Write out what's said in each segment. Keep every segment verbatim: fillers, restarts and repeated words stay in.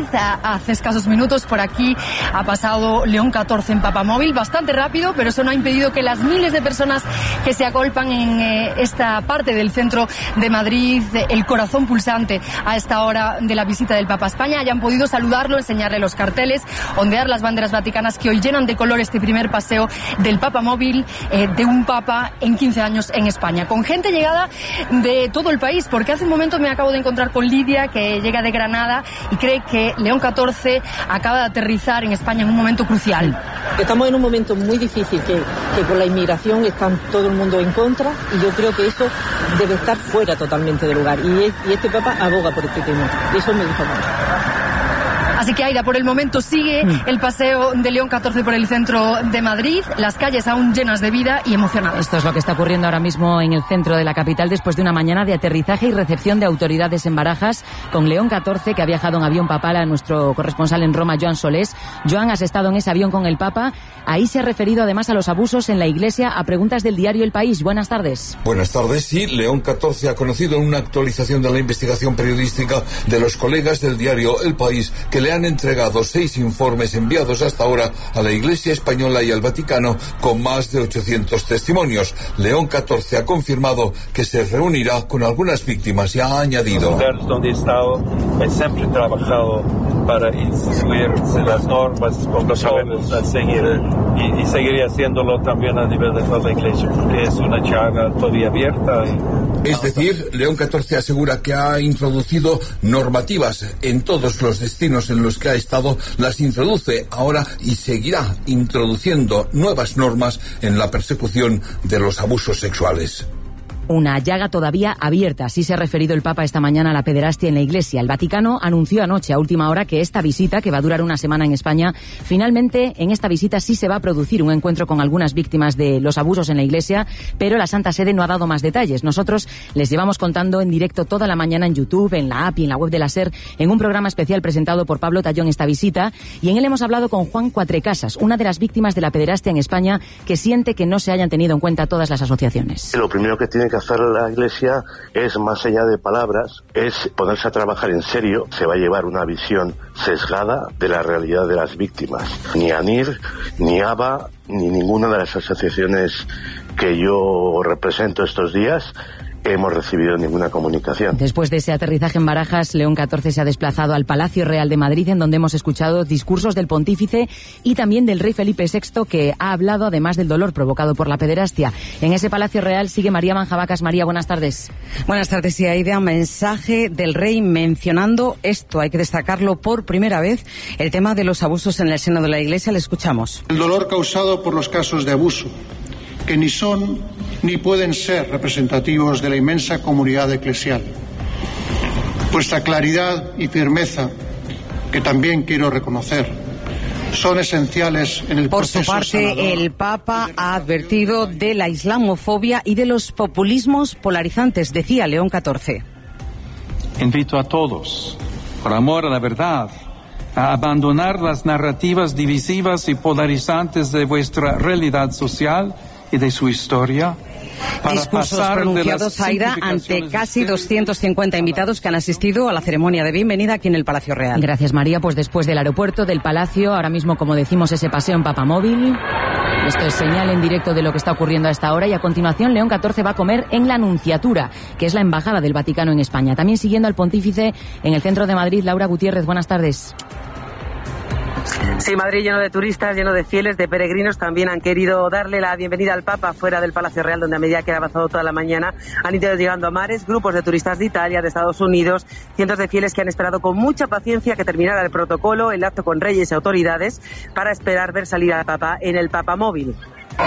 Hace escasos minutos por aquí ha pasado León catorce en Papamóvil, bastante rápido, pero eso no ha impedido que las miles de personas que se agolpan en eh, esta parte del centro de Madrid, el corazón pulsante a esta hora de la visita del Papa a España, hayan podido saludarlo, enseñarle los carteles, ondear las banderas vaticanas que hoy llenan de color este primer paseo del Papamóvil eh, de un Papa en quince años en España, con gente llegada de todo el país, porque hace un momento me acabo de encontrar con Lidia, que llega de Granada y cree que León catorce acaba de aterrizar en España en un momento crucial. Estamos en un momento muy difícil, que, que con la inmigración está todo el mundo en contra, y yo creo que eso debe estar fuera totalmente del lugar, y, es, y este Papa aboga por este tema, y eso me gusta mucho. Así que, Aida, por el momento sigue el paseo de León catorce por el centro de Madrid, las calles aún llenas de vida y emocionadas. Esto es lo que está ocurriendo ahora mismo en el centro de la capital después de una mañana de aterrizaje y recepción de autoridades en Barajas con León catorce, que ha viajado en avión papal, a nuestro corresponsal en Roma, Joan Solés. Joan, has estado en ese avión con el Papa. Ahí se ha referido además a los abusos en la Iglesia, a preguntas del diario El País. Buenas tardes. Buenas tardes. Sí, León catorce ha conocido una actualización de la investigación periodística de los colegas del diario El País, que le han entregado seis informes enviados hasta ahora a la Iglesia española y al Vaticano con más de ochocientos testimonios. León catorce ha confirmado que se reunirá con algunas víctimas y ha añadido: los lugares donde he estado, he siempre trabajado para instituir las normas con los jóvenes a seguir, y, y seguiré haciéndolo también a nivel de toda la Iglesia, porque es una llaga todavía abierta. Y... Es decir, León catorce asegura que ha introducido normativas en todos los destinos en los que ha estado, las introduce ahora y seguirá introduciendo nuevas normas en la persecución de los abusos sexuales. Una llaga todavía abierta, así se ha referido el Papa esta mañana a la pederastia en la Iglesia. El Vaticano anunció anoche a última hora que esta visita, que va a durar una semana en España, finalmente en esta visita sí se va a producir un encuentro con algunas víctimas de los abusos en la Iglesia, pero la Santa Sede no ha dado más detalles. Nosotros les llevamos contando en directo toda la mañana en YouTube, en la app y en la web de la SER, en un programa especial presentado por Pablo Tallón, esta visita, y en él hemos hablado con Juan Cuatrecasas, una de las víctimas de la pederastia en España, que siente que no se hayan tenido en cuenta todas las asociaciones. Lo primero que tiene que hacer la Iglesia es, más allá de palabras, es ponerse a trabajar en serio. Se va a llevar una visión sesgada de la realidad de las víctimas. Ni ANIR, ni ABA, ni ninguna de las asociaciones que yo represento estos días hemos recibido ninguna comunicación. Después de ese aterrizaje en Barajas, León catorce se ha desplazado al Palacio Real de Madrid, en donde hemos escuchado discursos del pontífice y también del rey Felipe sexto, que ha hablado además del dolor provocado por la pederastia. En ese Palacio Real sigue María Manjabacas. María, buenas tardes. Buenas tardes, y Aida. Mensaje del rey mencionando esto, hay que destacarlo por primera vez, el tema de los abusos en el seno de la Iglesia. Le escuchamos. El dolor causado por los casos de abuso, que ni son ni pueden ser representativos de la inmensa comunidad eclesial. Vuestra claridad y firmeza, que también quiero reconocer, son esenciales en el proceso sanador. Por su parte, el Papa ha advertido de la islamofobia y de los populismos polarizantes, decía León catorce. Invito a todos, por amor a la verdad, a abandonar las narrativas divisivas y polarizantes de vuestra realidad social y de su historia. Discursos pronunciados, Aida, ante casi doscientos cincuenta invitados que han asistido a la ceremonia de bienvenida aquí en el Palacio Real. Gracias, María. Pues después del aeropuerto, del Palacio, ahora mismo, como decimos, ese paseo en Papamóvil. Esto es señal en directo de lo que está ocurriendo a esta hora, y a continuación León catorce va a comer en la Nunciatura, que es la embajada del Vaticano en España. También siguiendo al pontífice en el centro de Madrid, Laura Gutiérrez, buenas tardes. Sí, Madrid lleno de turistas, lleno de fieles, de peregrinos. También han querido darle la bienvenida al Papa fuera del Palacio Real, donde a medida que ha avanzado toda la mañana han ido llegando a mares, grupos de turistas de Italia, de Estados Unidos, cientos de fieles que han esperado con mucha paciencia que terminara el protocolo, el acto con reyes y autoridades, para esperar ver salir al Papa en el Papamóvil.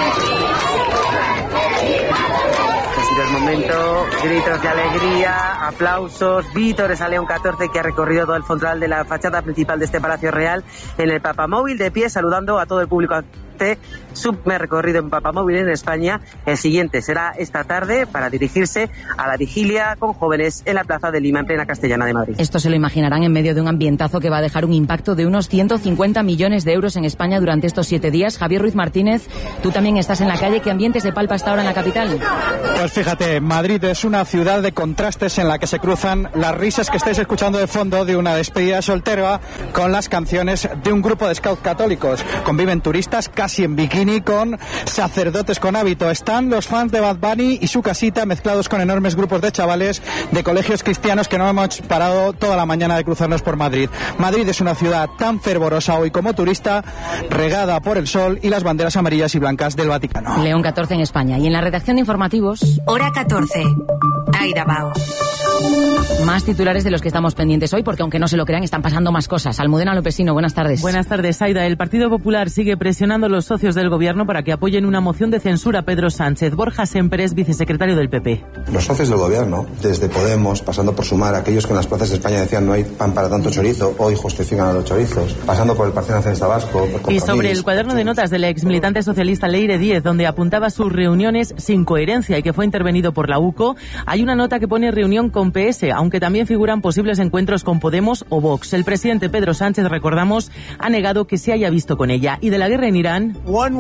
Ha sido el momento, gritos de alegría, aplausos, vítores a León catorce, que ha recorrido todo el frontal de la fachada principal de este Palacio Real en el Papamóvil, de pie, saludando a todo el público este su primer recorrido en Papamóvil en España. El siguiente será esta tarde para dirigirse a la vigilia con jóvenes en la Plaza de Lima, en plena Castellana de Madrid. Esto se lo imaginarán en medio de un ambientazo que va a dejar un impacto de unos ciento cincuenta millones de euros en España durante estos siete días. Javier Ruiz Martínez, tú también estás en la calle. ¿Qué ambiente se palpa hasta ahora en la capital? Pues fíjate, Madrid es una ciudad de contrastes en la que se cruzan las risas que estáis escuchando de fondo de una despedida soltera con las canciones de un grupo de scouts católicos. Conviven turistas casi en bikini con sacerdotes con hábito. Están los fans de Bad Bunny y su casita mezclados con enormes grupos de chavales de colegios cristianos que no hemos parado toda la mañana de cruzarnos por Madrid. Madrid es una ciudad tan fervorosa hoy como turista, regada por el sol y las banderas amarillas y blancas del Vaticano. León catorce en España. Y en la redacción de informativos... Hora catorce. Aida Bao. Más titulares de los que estamos pendientes hoy, porque aunque no se lo crean, están pasando más cosas. Almudena Lopesino, buenas tardes. Buenas tardes, Aida. El Partido Popular sigue presionando a los socios del gobierno para que apoyen una moción de censura a Pedro Sánchez. Borja Semper es vicesecretario del P P. Los socios del gobierno, desde Podemos, pasando por Sumar, aquellos que en las plazas de España decían no hay pan para tanto chorizo, hoy justifican a los chorizos, pasando por el Partido Nacionalista Vasco. Y sobre el cuaderno de notas del ex militante socialista Leire Díez, donde apuntaba sus reuniones sin coherencia y que fue intervenido por la U C O, hay una nota que pone reunión con P S, aunque también figuran posibles encuentros con Podemos o Vox. El presidente Pedro Sánchez, recordamos, ha negado que se haya visto con ella. Y de la guerra en Irán,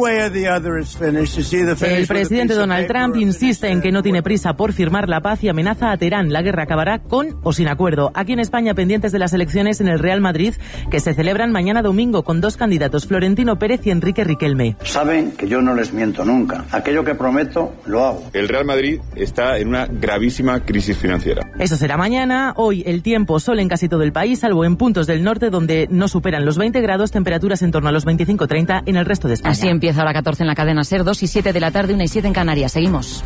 el presidente Donald Trump insiste en que no tiene prisa por firmar la paz y amenaza a Teherán. La guerra acabará con o sin acuerdo. Aquí en España, pendientes de las elecciones en el Real Madrid, que se celebran mañana domingo con dos candidatos, Florentino Pérez y Enrique Riquelme. Saben que yo no les miento nunca. Aquello que prometo, lo hago. El Real Madrid está en una gravísima crisis financiera. Eso será mañana. Hoy el tiempo, sol en casi todo el país, salvo en puntos del norte donde no superan los veinte grados, temperaturas en torno a los veinticinco treinta en el resto de España. Así empieza Hora catorce en la cadena SER, dos y siete de la tarde, una y siete en Canarias. Seguimos.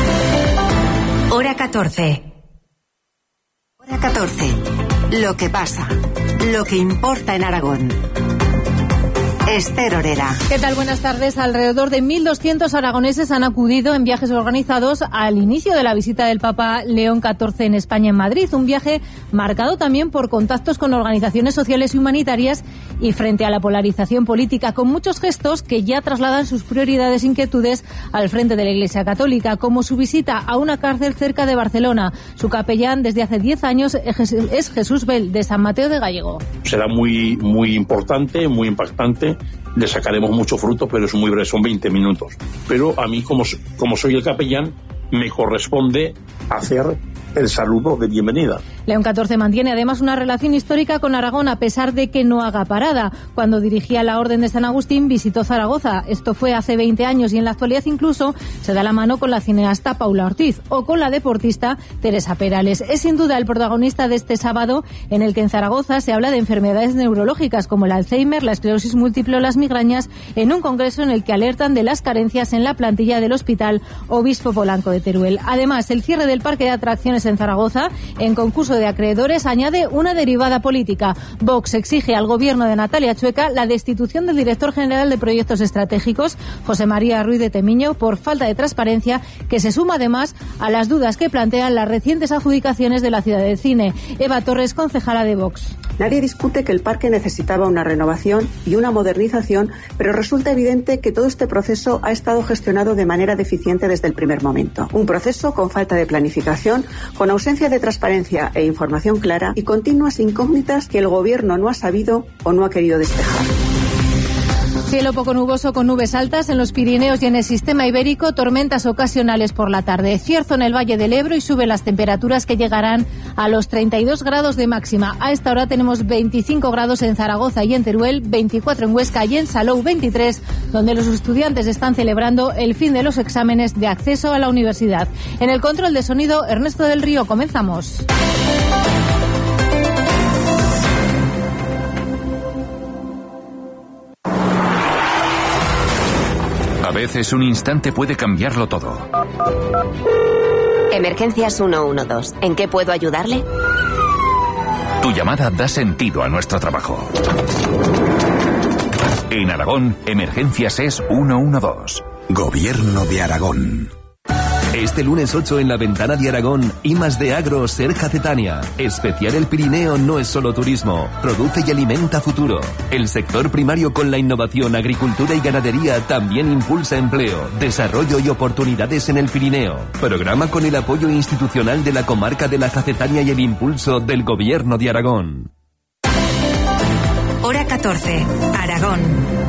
Hora catorce. Hora catorce. Lo que pasa. Lo que importa en Aragón. Esther Orera. ¿Qué tal? Buenas tardes. Alrededor de mil doscientos aragoneses han acudido en viajes organizados al inicio de la visita del Papa León catorce en España, en Madrid. Un viaje marcado también por contactos con organizaciones sociales y humanitarias y frente a la polarización política, con muchos gestos que ya trasladan sus prioridades e inquietudes al frente de la Iglesia Católica, como su visita a una cárcel cerca de Barcelona. Su capellán desde hace diez años es Jesús Bel, de San Mateo de Gallego. Será muy, muy importante, muy impactante. Le sacaremos mucho fruto, pero es muy breve, son veinte minutos. Pero a mí, como, como soy el capellán, me corresponde hacer el saludo de bienvenida. León catorce mantiene además una relación histórica con Aragón, a pesar de que no haga parada. Cuando dirigía la Orden de San Agustín visitó Zaragoza. Esto fue hace veinte años y en la actualidad incluso se da la mano con la cineasta Paula Ortiz o con la deportista Teresa Perales. Es sin duda el protagonista de este sábado, en el que en Zaragoza se habla de enfermedades neurológicas como el Alzheimer, la esclerosis múltiple o las migrañas, en un congreso en el que alertan de las carencias en la plantilla del Hospital Obispo Polanco de Teruel. Además, el cierre del parque de atracciones en Zaragoza, en concurso de acreedores, añade una derivada política. Vox exige al gobierno de Natalia Chueca la destitución del director general de Proyectos Estratégicos, José María Ruiz de Temiño, por falta de transparencia, que se suma además a las dudas que plantean las recientes adjudicaciones de la Ciudad del Cine. Eva Torres, concejala de Vox. Nadie discute que el parque necesitaba una renovación y una modernización, pero resulta evidente que todo este proceso ha estado gestionado de manera deficiente desde el primer momento. Un proceso con falta de planificación, con ausencia de transparencia e información clara y continuas incógnitas que el Gobierno no ha sabido o no ha querido despejar. Cielo poco nuboso con nubes altas en los Pirineos y en el sistema ibérico, tormentas ocasionales por la tarde. Cierzo en el Valle del Ebro y suben las temperaturas que llegarán a los treinta y dos grados de máxima. A esta hora tenemos veinticinco grados en Zaragoza y en Teruel, veinticuatro en Huesca y en Salou veintitrés, donde los estudiantes están celebrando el fin de los exámenes de acceso a la universidad. En el control de sonido, Ernesto del Río, comenzamos. A veces un instante puede cambiarlo todo. Emergencias ciento doce. ¿En qué puedo ayudarle? Tu llamada da sentido a nuestro trabajo. En Aragón, Emergencias es ciento doce. Gobierno de Aragón. Este lunes ocho en la Ventana de Aragón, I más D Agro Ser Jacetania. Especial El Pirineo no es solo turismo, produce y alimenta futuro. El sector primario con la innovación, agricultura y ganadería también impulsa empleo, desarrollo y oportunidades en el Pirineo. Programa con el apoyo institucional de la comarca de la Jacetania y el impulso del Gobierno de Aragón. Hora catorce, Aragón.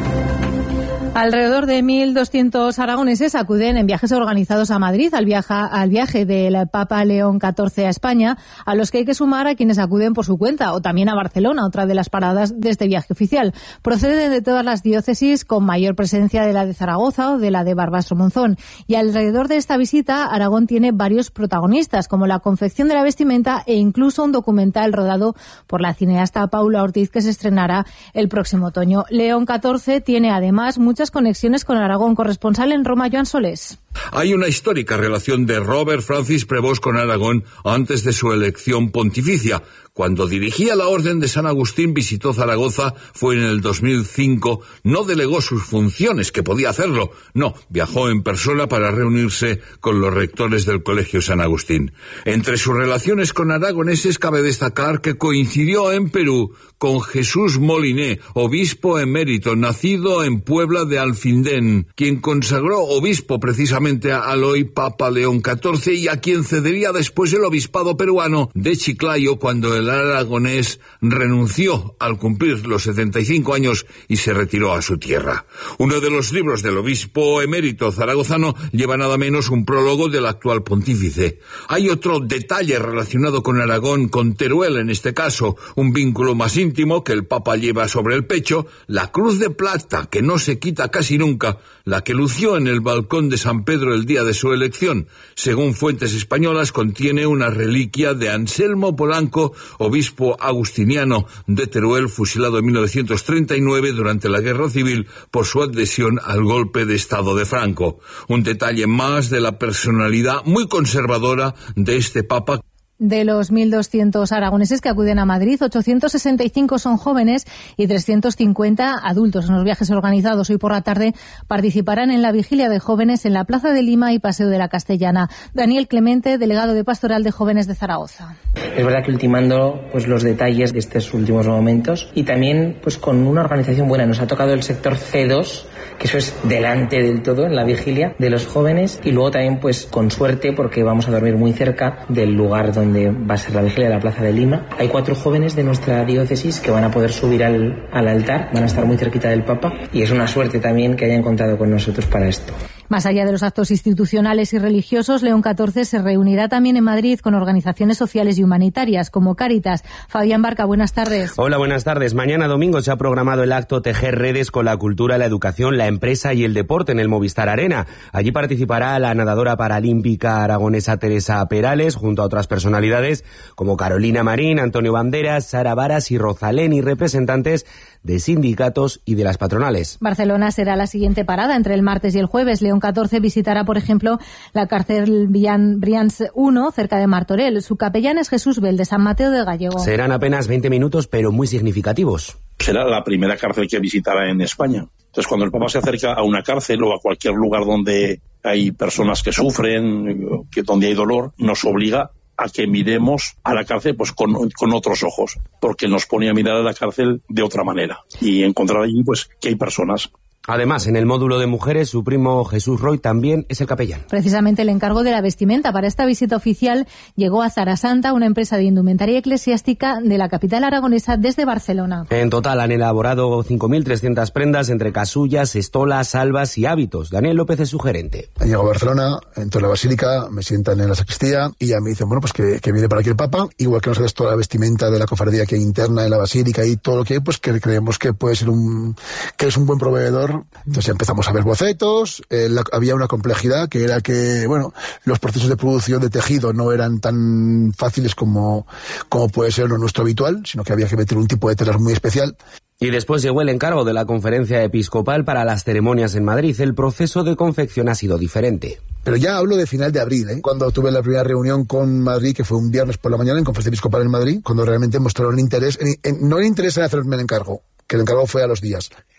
Alrededor de mil doscientos aragoneses acuden en viajes organizados a Madrid al, viaja, al viaje del Papa León catorce a España, a los que hay que sumar a quienes acuden por su cuenta, o también a Barcelona, otra de las paradas de este viaje oficial. Procede de todas las diócesis con mayor presencia de la de Zaragoza o de la de Barbastro-Monzón. Y alrededor de esta visita, Aragón tiene varios protagonistas, como la confección de la vestimenta e incluso un documental rodado por la cineasta Paula Ortiz, que se estrenará el próximo otoño. León catorce tiene además muchas conexiones con Aragón. Corresponsal en Roma, Joan Solés. Hay una histórica relación de Robert Francis Prevost con Aragón antes de su elección pontificia. Cuando dirigía la Orden de San Agustín, visitó Zaragoza, fue en el dos mil cinco, no delegó sus funciones, que podía hacerlo, no, viajó en persona para reunirse con los rectores del Colegio San Agustín. Entre sus relaciones con aragoneses cabe destacar que coincidió en Perú con Jesús Moliné, obispo emérito, nacido en Puebla de Alfindén, quien consagró obispo precisamente al hoy Papa León catorce y a quien cedería después el obispado peruano de Chiclayo cuando el aragonés renunció al cumplir los setenta y cinco años y se retiró a su tierra. Uno de los libros del obispo emérito zaragozano lleva nada menos un prólogo del actual pontífice. Hay otro detalle relacionado con Aragón, con Teruel en este caso, un vínculo más íntimo que el Papa lleva sobre el pecho, la cruz de plata que no se quita casi nunca, la que lució en el balcón de San Pedro el día de su elección. Según fuentes españolas, contiene una reliquia de Anselmo Polanco, obispo agustiniano de Teruel, fusilado en mil novecientos treinta y nueve durante la Guerra Civil por su adhesión al golpe de Estado de Franco. Un detalle más de la personalidad muy conservadora de este Papa. De los mil doscientos aragoneses que acuden a Madrid, ochocientos sesenta y cinco son jóvenes y trescientos cincuenta adultos. En los viajes organizados hoy por la tarde participarán en la vigilia de jóvenes en la Plaza de Lima y Paseo de la Castellana. Daniel Clemente, delegado de Pastoral de Jóvenes de Zaragoza. Es verdad que ultimando pues los detalles de estos últimos momentos y también pues con una organización buena. Nos ha tocado el sector C dos, que eso es delante del todo en la vigilia de los jóvenes, y luego también pues con suerte porque vamos a dormir muy cerca del lugar donde va a ser la vigilia de la Plaza de Lima. Hay cuatro jóvenes de nuestra diócesis que van a poder subir al, al altar, van a estar muy cerquita del Papa, y es una suerte también que hayan contado con nosotros para esto. Más allá de los actos institucionales y religiosos, León catorce se reunirá también en Madrid con organizaciones sociales y humanitarias como Cáritas. Fabián Barca, buenas tardes. Hola, buenas tardes. Mañana domingo se ha programado el acto Tejer Redes con la cultura, la educación, la empresa y el deporte en el Movistar Arena. Allí participará la nadadora paralímpica aragonesa Teresa Perales junto a otras personalidades como Carolina Marín, Antonio Banderas, Sara Varas y Rosalén, y representantes de sindicatos y de las patronales. Barcelona será la siguiente parada entre el martes y el jueves. León catorce visitará, por ejemplo, la cárcel Brians uno, cerca de Martorell. Su capellán es Jesús Bel, de San Mateo de Gallego. Serán apenas veinte minutos, pero muy significativos. Será la primera cárcel que visitará en España. Entonces, cuando el Papa se acerca a una cárcel o a cualquier lugar donde hay personas que sufren, que donde hay dolor, nos obliga a que miremos a la cárcel pues con, con otros ojos, porque nos pone a mirar a la cárcel de otra manera y encontrar allí pues que hay personas. Además, en el módulo de mujeres, su primo Jesús Roy también es el capellán. Precisamente el encargo de la vestimenta para esta visita oficial llegó a Zara Santa, una empresa de indumentaria eclesiástica de la capital aragonesa, desde Barcelona. En total han elaborado cinco mil trescientas prendas entre casullas, estolas, salvas y hábitos. Daniel López es su gerente. Llego a Barcelona, entro en la basílica, me sientan en la sacristía y ya me dicen, bueno, pues que, que viene para aquí el Papa, igual que nosotros toda la vestimenta de la cofradía que hay interna en la basílica y todo lo que hay, pues que creemos que puede ser un, que es un buen proveedor. Entonces empezamos a ver bocetos, eh, la, había una complejidad que era que, bueno, los procesos de producción de tejido no eran tan fáciles como, como puede ser lo nuestro habitual, sino que había que meter un tipo de telas muy especial. Y después llegó el encargo de la conferencia episcopal para las ceremonias en Madrid. El proceso de confección ha sido diferente. Pero ya hablo de final de abril, ¿eh? Cuando tuve la primera reunión con Madrid, que fue un viernes por la mañana en conferencia episcopal en Madrid, cuando realmente mostraron interés, en, en, no el interés en hacerme el encargo, que el encargo fue a los días.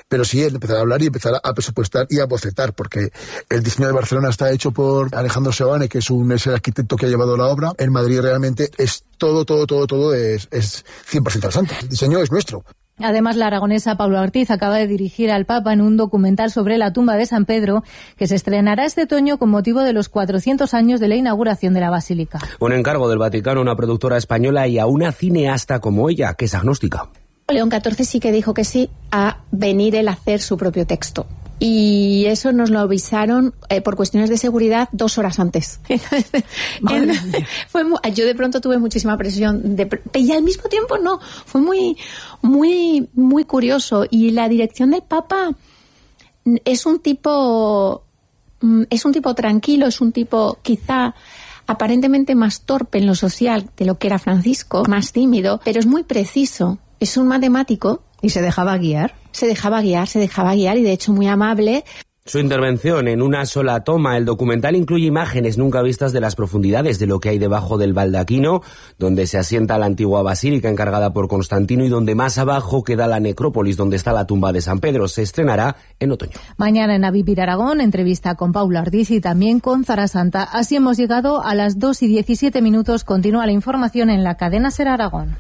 pero sí el empezar a hablar y empezar a presupuestar y a bocetar, porque el diseño de Barcelona está hecho por Alejandro Seoane, que es, un, es el arquitecto que ha llevado la obra. En Madrid realmente es todo, todo, todo, todo es, es cien por ciento al santo. El diseño es nuestro. Además, la aragonesa Paula Ortiz acaba de dirigir al Papa en un documental sobre la tumba de San Pedro, que se estrenará este otoño con motivo de los cuatrocientos años de la inauguración de la basílica. Un encargo del Vaticano a una productora española y a una cineasta como ella, que es agnóstica. León catorce sí que dijo que sí a venir él a hacer su propio texto. Y eso nos lo avisaron eh, por cuestiones de seguridad dos horas antes. en, fue muy, yo de pronto tuve muchísima presión de, y al mismo tiempo no, fue muy, muy, muy curioso. Y la dirección del Papa es un tipo, es un tipo tranquilo, es un tipo quizá aparentemente más torpe en lo social de lo que era Francisco, más tímido, pero es muy preciso. Es un matemático. ¿Y se dejaba guiar? Se dejaba guiar, se dejaba guiar y de hecho muy amable. Su intervención en una sola toma. El documental incluye imágenes nunca vistas de las profundidades de lo que hay debajo del baldaquino, donde se asienta la antigua basílica encargada por Constantino y donde más abajo queda la necrópolis donde está la tumba de San Pedro. Se estrenará en otoño. Mañana en A Vivir Aragón, entrevista con Paula Ortiz y también con Zara Santa. Así hemos llegado a las dos y diecisiete minutos. Continúa la información en la cadena SER Aragón.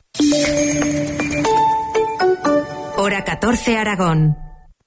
Hora catorce Aragón.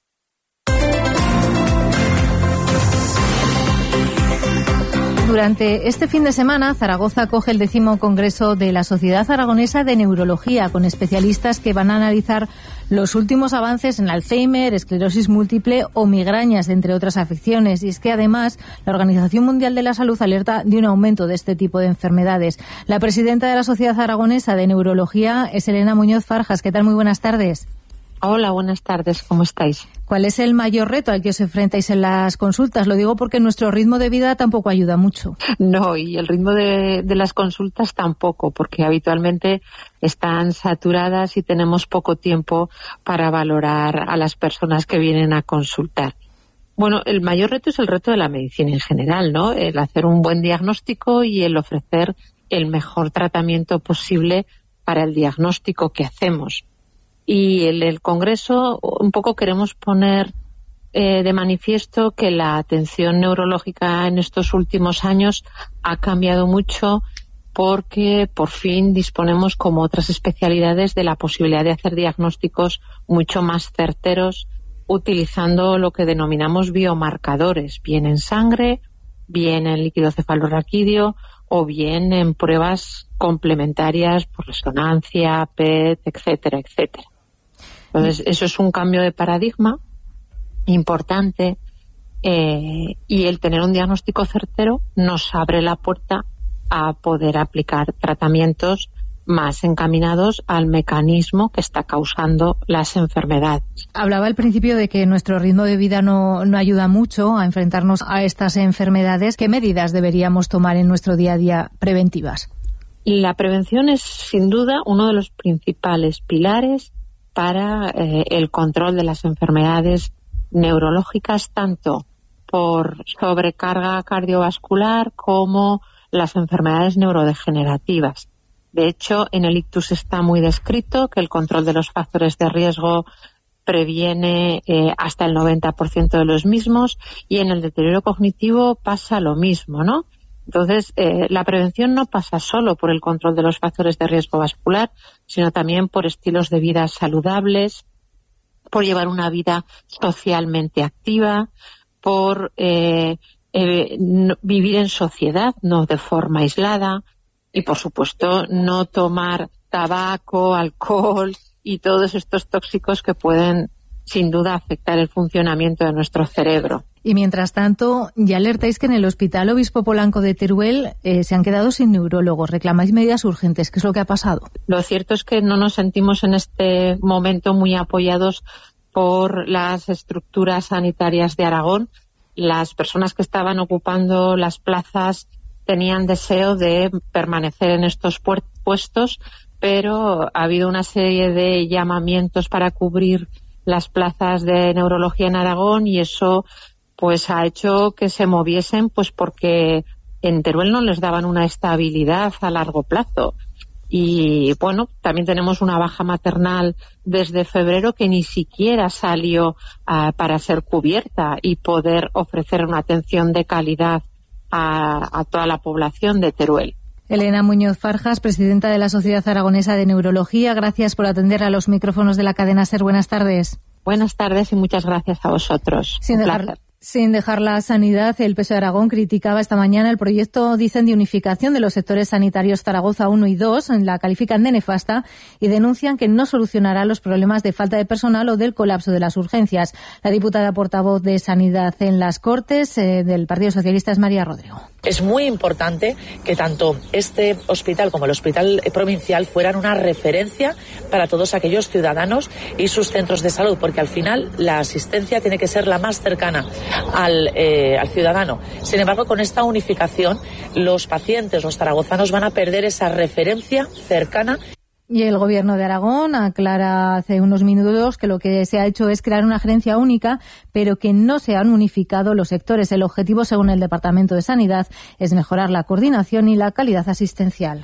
Durante este fin de semana, Zaragoza acoge el décimo congreso de la Sociedad Aragonesa de Neurología, con especialistas que van a analizar los últimos avances en Alzheimer, esclerosis múltiple o migrañas, entre otras afecciones. Y es que además la Organización Mundial de la Salud alerta de un aumento de este tipo de enfermedades. La presidenta de la Sociedad Aragonesa de Neurología es Elena Muñoz Farjas. ¿Qué tal? Muy buenas tardes. Hola, buenas tardes, ¿cómo estáis? ¿Cuál es el mayor reto al que os enfrentáis en las consultas? Lo digo porque nuestro ritmo de vida tampoco ayuda mucho. No, y el ritmo de, de las consultas tampoco, porque habitualmente están saturadas y tenemos poco tiempo para valorar a las personas que vienen a consultar. Bueno, el mayor reto es el reto de la medicina en general, ¿no? El hacer un buen diagnóstico y el ofrecer el mejor tratamiento posible para el diagnóstico que hacemos. Y en el Congreso un poco queremos poner eh, de manifiesto que la atención neurológica en estos últimos años ha cambiado mucho porque por fin disponemos, como otras especialidades, de la posibilidad de hacer diagnósticos mucho más certeros utilizando lo que denominamos biomarcadores, bien en sangre, bien en líquido cefalorraquídeo o bien en pruebas complementarias por resonancia, P E T, etcétera, etcétera. Entonces, eso es un cambio de paradigma importante eh, y el tener un diagnóstico certero nos abre la puerta a poder aplicar tratamientos más encaminados al mecanismo que está causando las enfermedades. Hablaba al principio de que nuestro ritmo de vida no, no ayuda mucho a enfrentarnos a estas enfermedades. ¿Qué medidas deberíamos tomar en nuestro día a día preventivas? La prevención es, sin duda, uno de los principales pilares para eh, el control de las enfermedades neurológicas, tanto por sobrecarga cardiovascular como las enfermedades neurodegenerativas. De hecho, en el ictus está muy descrito que el control de los factores de riesgo previene eh, hasta el noventa por ciento de los mismos, y en el deterioro cognitivo pasa lo mismo, ¿no? Entonces, eh, la prevención no pasa solo por el control de los factores de riesgo vascular, sino también por estilos de vida saludables, por llevar una vida socialmente activa, por eh, eh, no, vivir en sociedad, no de forma aislada, y por supuesto no tomar tabaco, alcohol y todos estos tóxicos que pueden sin duda afectar el funcionamiento de nuestro cerebro. Y mientras tanto, ya alertáis que en el Hospital Obispo Polanco de Teruel eh, se han quedado sin neurólogos. Reclamáis medidas urgentes. ¿Qué es lo que ha pasado? Lo cierto es que no nos sentimos en este momento muy apoyados por las estructuras sanitarias de Aragón. Las personas que estaban ocupando las plazas tenían deseo de permanecer en estos puestos, pero ha habido una serie de llamamientos para cubrir las plazas de neurología en Aragón y eso pues ha hecho que se moviesen, pues porque en Teruel no les daban una estabilidad a largo plazo. Y bueno, también tenemos una baja maternal desde febrero que ni siquiera salió uh, para ser cubierta y poder ofrecer una atención de calidad a, a toda la población de Teruel. Elena Muñoz Farjas, presidenta de la Sociedad Aragonesa de Neurología, gracias por atender a los micrófonos de la cadena SER. Buenas tardes. Buenas tardes y muchas gracias a vosotros. Sin dejar, sin dejar la sanidad, el P S O E de Aragón criticaba esta mañana el proyecto, dicen, de unificación de los sectores sanitarios Zaragoza uno y dos, la califican de nefasta y denuncian que no solucionará los problemas de falta de personal o del colapso de las urgencias. La diputada portavoz de Sanidad en las Cortes eh, del Partido Socialista es María Rodrigo. Es muy importante que tanto este hospital como el hospital provincial fueran una referencia para todos aquellos ciudadanos y sus centros de salud, porque al final la asistencia tiene que ser la más cercana al, eh, al ciudadano. Sin embargo, con esta unificación, los pacientes, los zaragozanos, van a perder esa referencia cercana. Y el Gobierno de Aragón aclara hace unos minutos que lo que se ha hecho es crear una gerencia única, pero que no se han unificado los sectores. El objetivo, según el Departamento de Sanidad, es mejorar la coordinación y la calidad asistencial.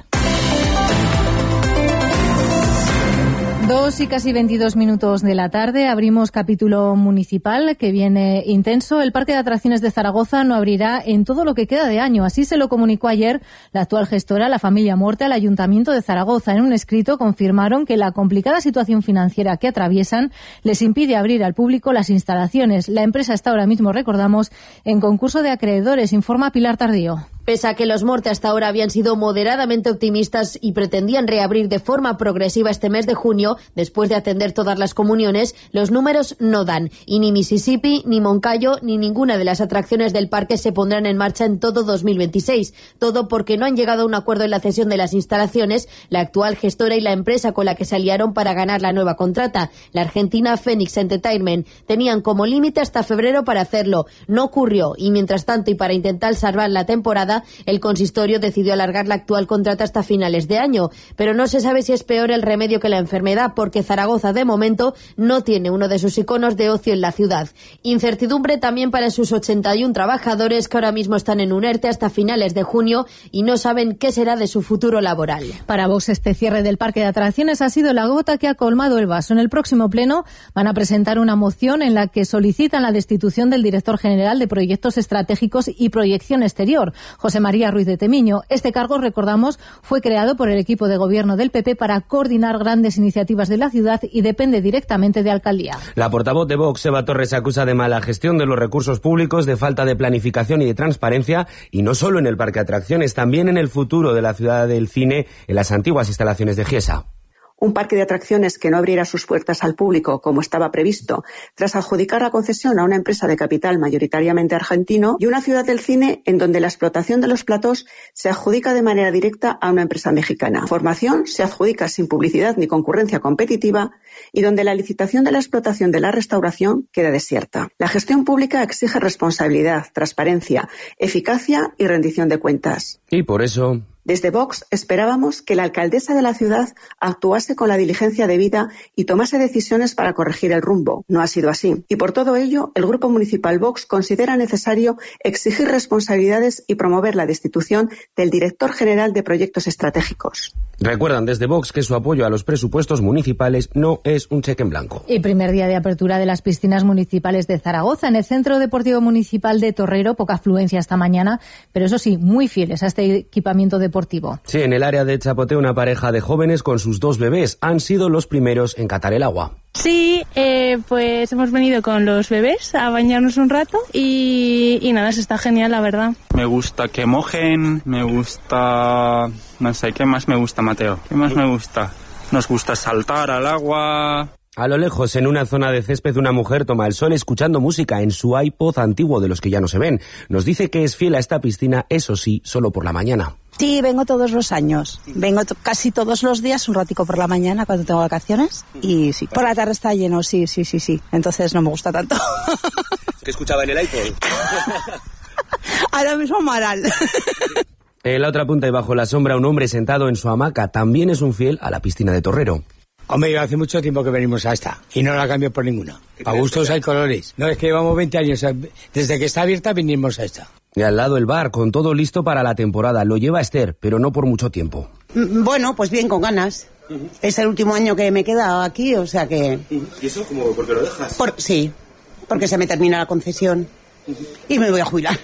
Dos y casi veintidós minutos de la tarde, abrimos capítulo municipal que viene intenso. El Parque de Atracciones de Zaragoza no abrirá en todo lo que queda de año. Así se lo comunicó ayer la actual gestora, la familia Morte, al Ayuntamiento de Zaragoza. En un escrito confirmaron que la complicada situación financiera que atraviesan les impide abrir al público las instalaciones. La empresa está ahora mismo, recordamos, en concurso de acreedores, informa Pilar Tardío. Pese a que los Morte hasta ahora habían sido moderadamente optimistas y pretendían reabrir de forma progresiva este mes de junio, después de atender todas las comuniones, los números no dan. Y ni Mississippi, ni Moncayo, ni ninguna de las atracciones del parque se pondrán en marcha en todo dos mil veintiséis. Todo porque no han llegado a un acuerdo en la cesión de las instalaciones, la actual gestora y la empresa con la que se aliaron para ganar la nueva contrata, la argentina Phoenix Entertainment. Tenían como límite hasta febrero para hacerlo. No ocurrió y, mientras tanto, y para intentar salvar la temporada, el consistorio decidió alargar la actual contrata hasta finales de año, pero no se sabe si es peor el remedio que la enfermedad, porque Zaragoza de momento no tiene uno de sus iconos de ocio en la ciudad. Incertidumbre también para sus ochenta y uno trabajadores que ahora mismo están en un ERTE hasta finales de junio y no saben qué será de su futuro laboral. Para Vox, este cierre del parque de atracciones ha sido la gota que ha colmado el vaso. En el próximo pleno van a presentar una moción en la que solicitan la destitución del director general de Proyectos Estratégicos y Proyección Exterior, José María Ruiz de Temiño. Este cargo, recordamos, fue creado por el equipo de gobierno del P P para coordinar grandes iniciativas de la ciudad y depende directamente de Alcaldía. La portavoz de Vox, Eva Torres, acusa de mala gestión de los recursos públicos, de falta de planificación y de transparencia, y no solo en el parque de atracciones, también en el futuro de la ciudad del cine, en las antiguas instalaciones de Giesa. Un parque de atracciones que no abriera sus puertas al público como estaba previsto, tras adjudicar la concesión a una empresa de capital mayoritariamente argentino, y una ciudad del cine en donde la explotación de los platós se adjudica de manera directa a una empresa mexicana. Formación se adjudica sin publicidad ni concurrencia competitiva y donde la licitación de la explotación de la restauración queda desierta. La gestión pública exige responsabilidad, transparencia, eficacia y rendición de cuentas. Y por eso... Desde Vox esperábamos que la alcaldesa de la ciudad actuase con la diligencia debida y tomase decisiones para corregir el rumbo. No ha sido así. Y por todo ello, el Grupo Municipal Vox considera necesario exigir responsabilidades y promover la destitución del director general de Proyectos Estratégicos. Recuerdan desde Vox que su apoyo a los presupuestos municipales no es un cheque en blanco. Y primer día de apertura de las piscinas municipales de Zaragoza. En el Centro Deportivo Municipal de Torrero, poca afluencia esta mañana, pero eso sí, muy fieles a este equipamiento deportivo. Sí, en el área de Chapote, una pareja de jóvenes con sus dos bebés han sido los primeros en catar el agua. Sí, eh, pues hemos venido con los bebés a bañarnos un rato y, y nada, se está genial, la verdad. Me gusta que mojen, me gusta... no sé, ¿qué más me gusta, Mateo? ¿Qué más me gusta? Nos gusta saltar al agua... A lo lejos, en una zona de césped, una mujer toma el sol escuchando música en su iPod antiguo, de los que ya no se ven. Nos dice que es fiel a esta piscina, eso sí, solo por la mañana. Sí, vengo todos los años. Vengo t- casi todos los días, un ratico por la mañana cuando tengo vacaciones. Y sí, por la tarde está lleno, sí, sí, sí, sí. Entonces no me gusta tanto. ¿Qué escuchaba en el iPod? Ahora mismo Amaral. En la otra punta y bajo la sombra, un hombre sentado en su hamaca también es un fiel a la piscina de Torrero. Hombre, yo hace mucho tiempo que venimos a esta y no la cambio por ninguna. A gustos hay colores. No, es que llevamos veinte años. Desde que está abierta vinimos a esta. Y al lado el bar, con todo listo para la temporada. Lo lleva Esther, pero no por mucho tiempo. Bueno, pues bien, con ganas. Uh-huh. Es el último año que me he quedado aquí, o sea que... ¿Y eso como por qué lo dejas? Por, sí, porque se me termina la concesión uh-huh. y me voy a jubilar.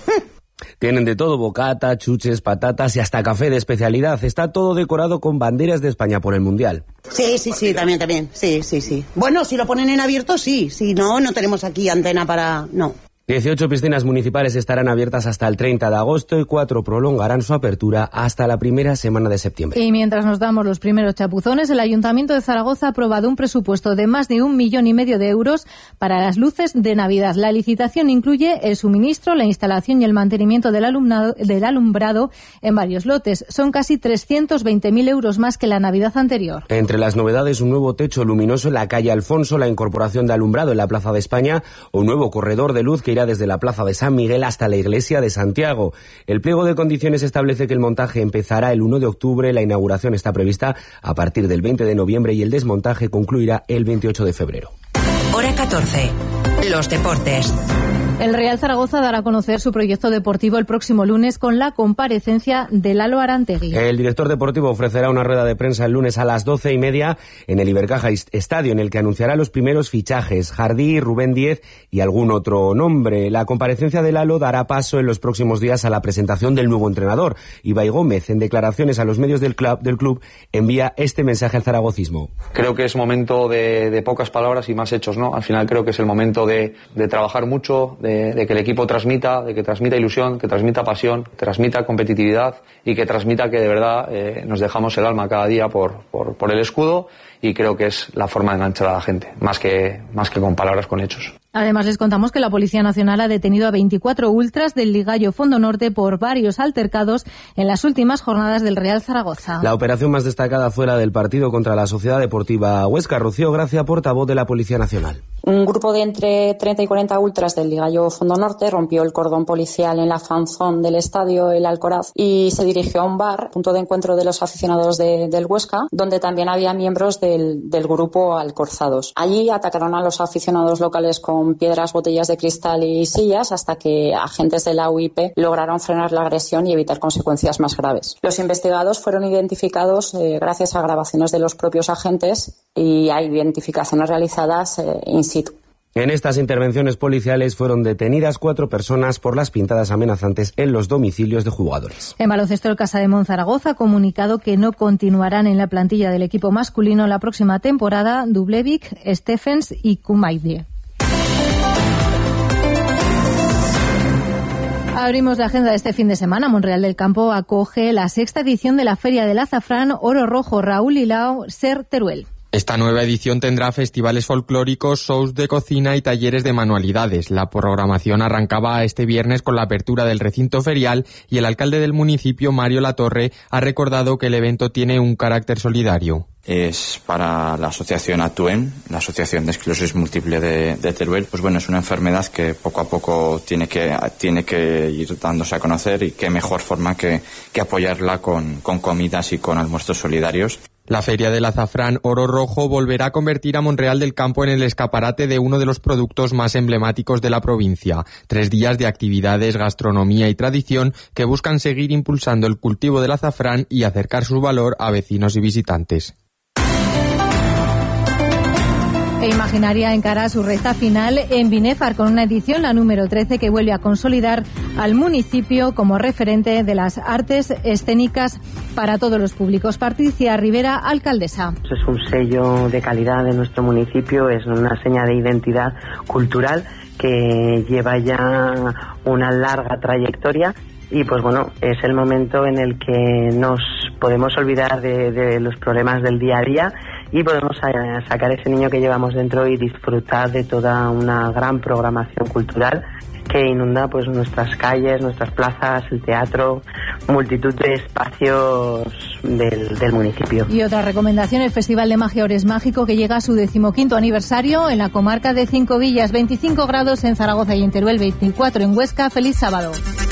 Tienen de todo, bocata, chuches, patatas y hasta café de especialidad. Está todo decorado con banderas de España por el Mundial. Sí, sí, sí, también, también. Sí, sí, sí. Bueno, si lo ponen en abierto, sí. Si no, no tenemos aquí antena para... No. dieciocho piscinas municipales estarán abiertas hasta el treinta de agosto y cuatro prolongarán su apertura hasta la primera semana de septiembre. Y mientras nos damos los primeros chapuzones, el Ayuntamiento de Zaragoza ha aprobado un presupuesto de más de un millón y medio de euros para las luces de Navidad. La licitación incluye el suministro, la instalación y el mantenimiento del, alumnado, del alumbrado en varios lotes. Son casi trescientos veinte mil euros más que la Navidad anterior. Entre las novedades, un nuevo techo luminoso en la calle Alfonso, la incorporación de alumbrado en la Plaza de España o un nuevo corredor de luz que irá desde la Plaza de San Miguel hasta la Iglesia de Santiago. El pliego de condiciones establece que el montaje empezará el uno de octubre, la inauguración está prevista a partir del veinte de noviembre y el desmontaje concluirá el veintiocho de febrero. Hora catorce. Los deportes. El Real Zaragoza dará a conocer su proyecto deportivo el próximo lunes con la comparecencia de Lalo Arantegui. El director deportivo ofrecerá una rueda de prensa el lunes a las doce y media en el Ibercaja Estadio, en el que anunciará los primeros fichajes, Jardí, Rubén Díez y algún otro nombre. La comparecencia de Lalo dará paso en los próximos días a la presentación del nuevo entrenador. Ibai Gómez, en declaraciones a los medios del club, del club envía este mensaje al zaragocismo. Creo que es momento de, de pocas palabras y más hechos, ¿no? Al final creo que es el momento de, de trabajar mucho, De, de que el equipo transmita, de que transmita ilusión, que transmita pasión, que transmita competitividad y que transmita que de verdad eh, nos dejamos el alma cada día por, por, por el escudo, y creo que es la forma de enganchar a la gente, más que, más que con palabras, con hechos. Además, les contamos que la Policía Nacional ha detenido a veinticuatro ultras del Ligallo Fondo Norte por varios altercados en las últimas jornadas del Real Zaragoza. La operación más destacada fue la del partido contra la Sociedad Deportiva Huesca. Rocío Gracia, portavoz de la Policía Nacional. Un grupo de entre treinta y cuarenta ultras del Ligallo Fondo Norte rompió el cordón policial en la fanzón del estadio El Alcoraz y se dirigió a un bar, punto de encuentro de los aficionados de, del Huesca, donde también había miembros del, del grupo Alcorzados. Allí atacaron a los aficionados locales con piedras, botellas de cristal y sillas, hasta que agentes de la U I P lograron frenar la agresión y evitar consecuencias más graves. Los investigados fueron identificados eh, gracias a grabaciones de los propios agentes y a identificaciones realizadas eh, in situ. En estas intervenciones policiales fueron detenidas cuatro personas por las pintadas amenazantes en los domicilios de jugadores. En baloncesto, el Casa de Monzaragoza ha comunicado que no continuarán en la plantilla del equipo masculino la próxima temporada Dublevic, Stephens y Kumaidie. Abrimos la agenda de este fin de semana. Monreal del Campo acoge la sexta edición de la Feria del Azafrán Oro Rojo Raúl Hilao Ser Teruel. Esta nueva edición tendrá festivales folclóricos, shows de cocina y talleres de manualidades. La programación arrancaba este viernes con la apertura del recinto ferial y el alcalde del municipio, Mario Latorre, ha recordado que el evento tiene un carácter solidario. Es para la asociación ATUEN, la Asociación de Esclerosis Múltiple de, de Teruel. Pues bueno, es una enfermedad que poco a poco tiene que, tiene que ir dándose a conocer, y qué mejor forma que, que apoyarla con, con comidas y con almuerzos solidarios. La Feria del Azafrán Oro Rojo volverá a convertir a Monreal del Campo en el escaparate de uno de los productos más emblemáticos de la provincia. Tres días de actividades, gastronomía y tradición que buscan seguir impulsando el cultivo del azafrán y acercar su valor a vecinos y visitantes. E Imaginaria encara su recta final en Binefar con una edición, la número trece, que vuelve a consolidar al municipio como referente de las artes escénicas para todos los públicos. Patricia Rivera, alcaldesa. Es un sello de calidad de nuestro municipio, es una seña de identidad cultural que lleva ya una larga trayectoria. Y pues bueno, es el momento en el que nos podemos olvidar de, de los problemas del día a día y podemos sacar ese niño que llevamos dentro y disfrutar de toda una gran programación cultural que inunda pues nuestras calles, nuestras plazas, el teatro, multitud de espacios del, del municipio. Y otra recomendación, el Festival de Magia Ores Mágico, que llega a su decimoquinto aniversario en la comarca de Cinco Villas. veinticinco grados en Zaragoza y en Teruel, veinticuatro en Huesca. ¡Feliz sábado!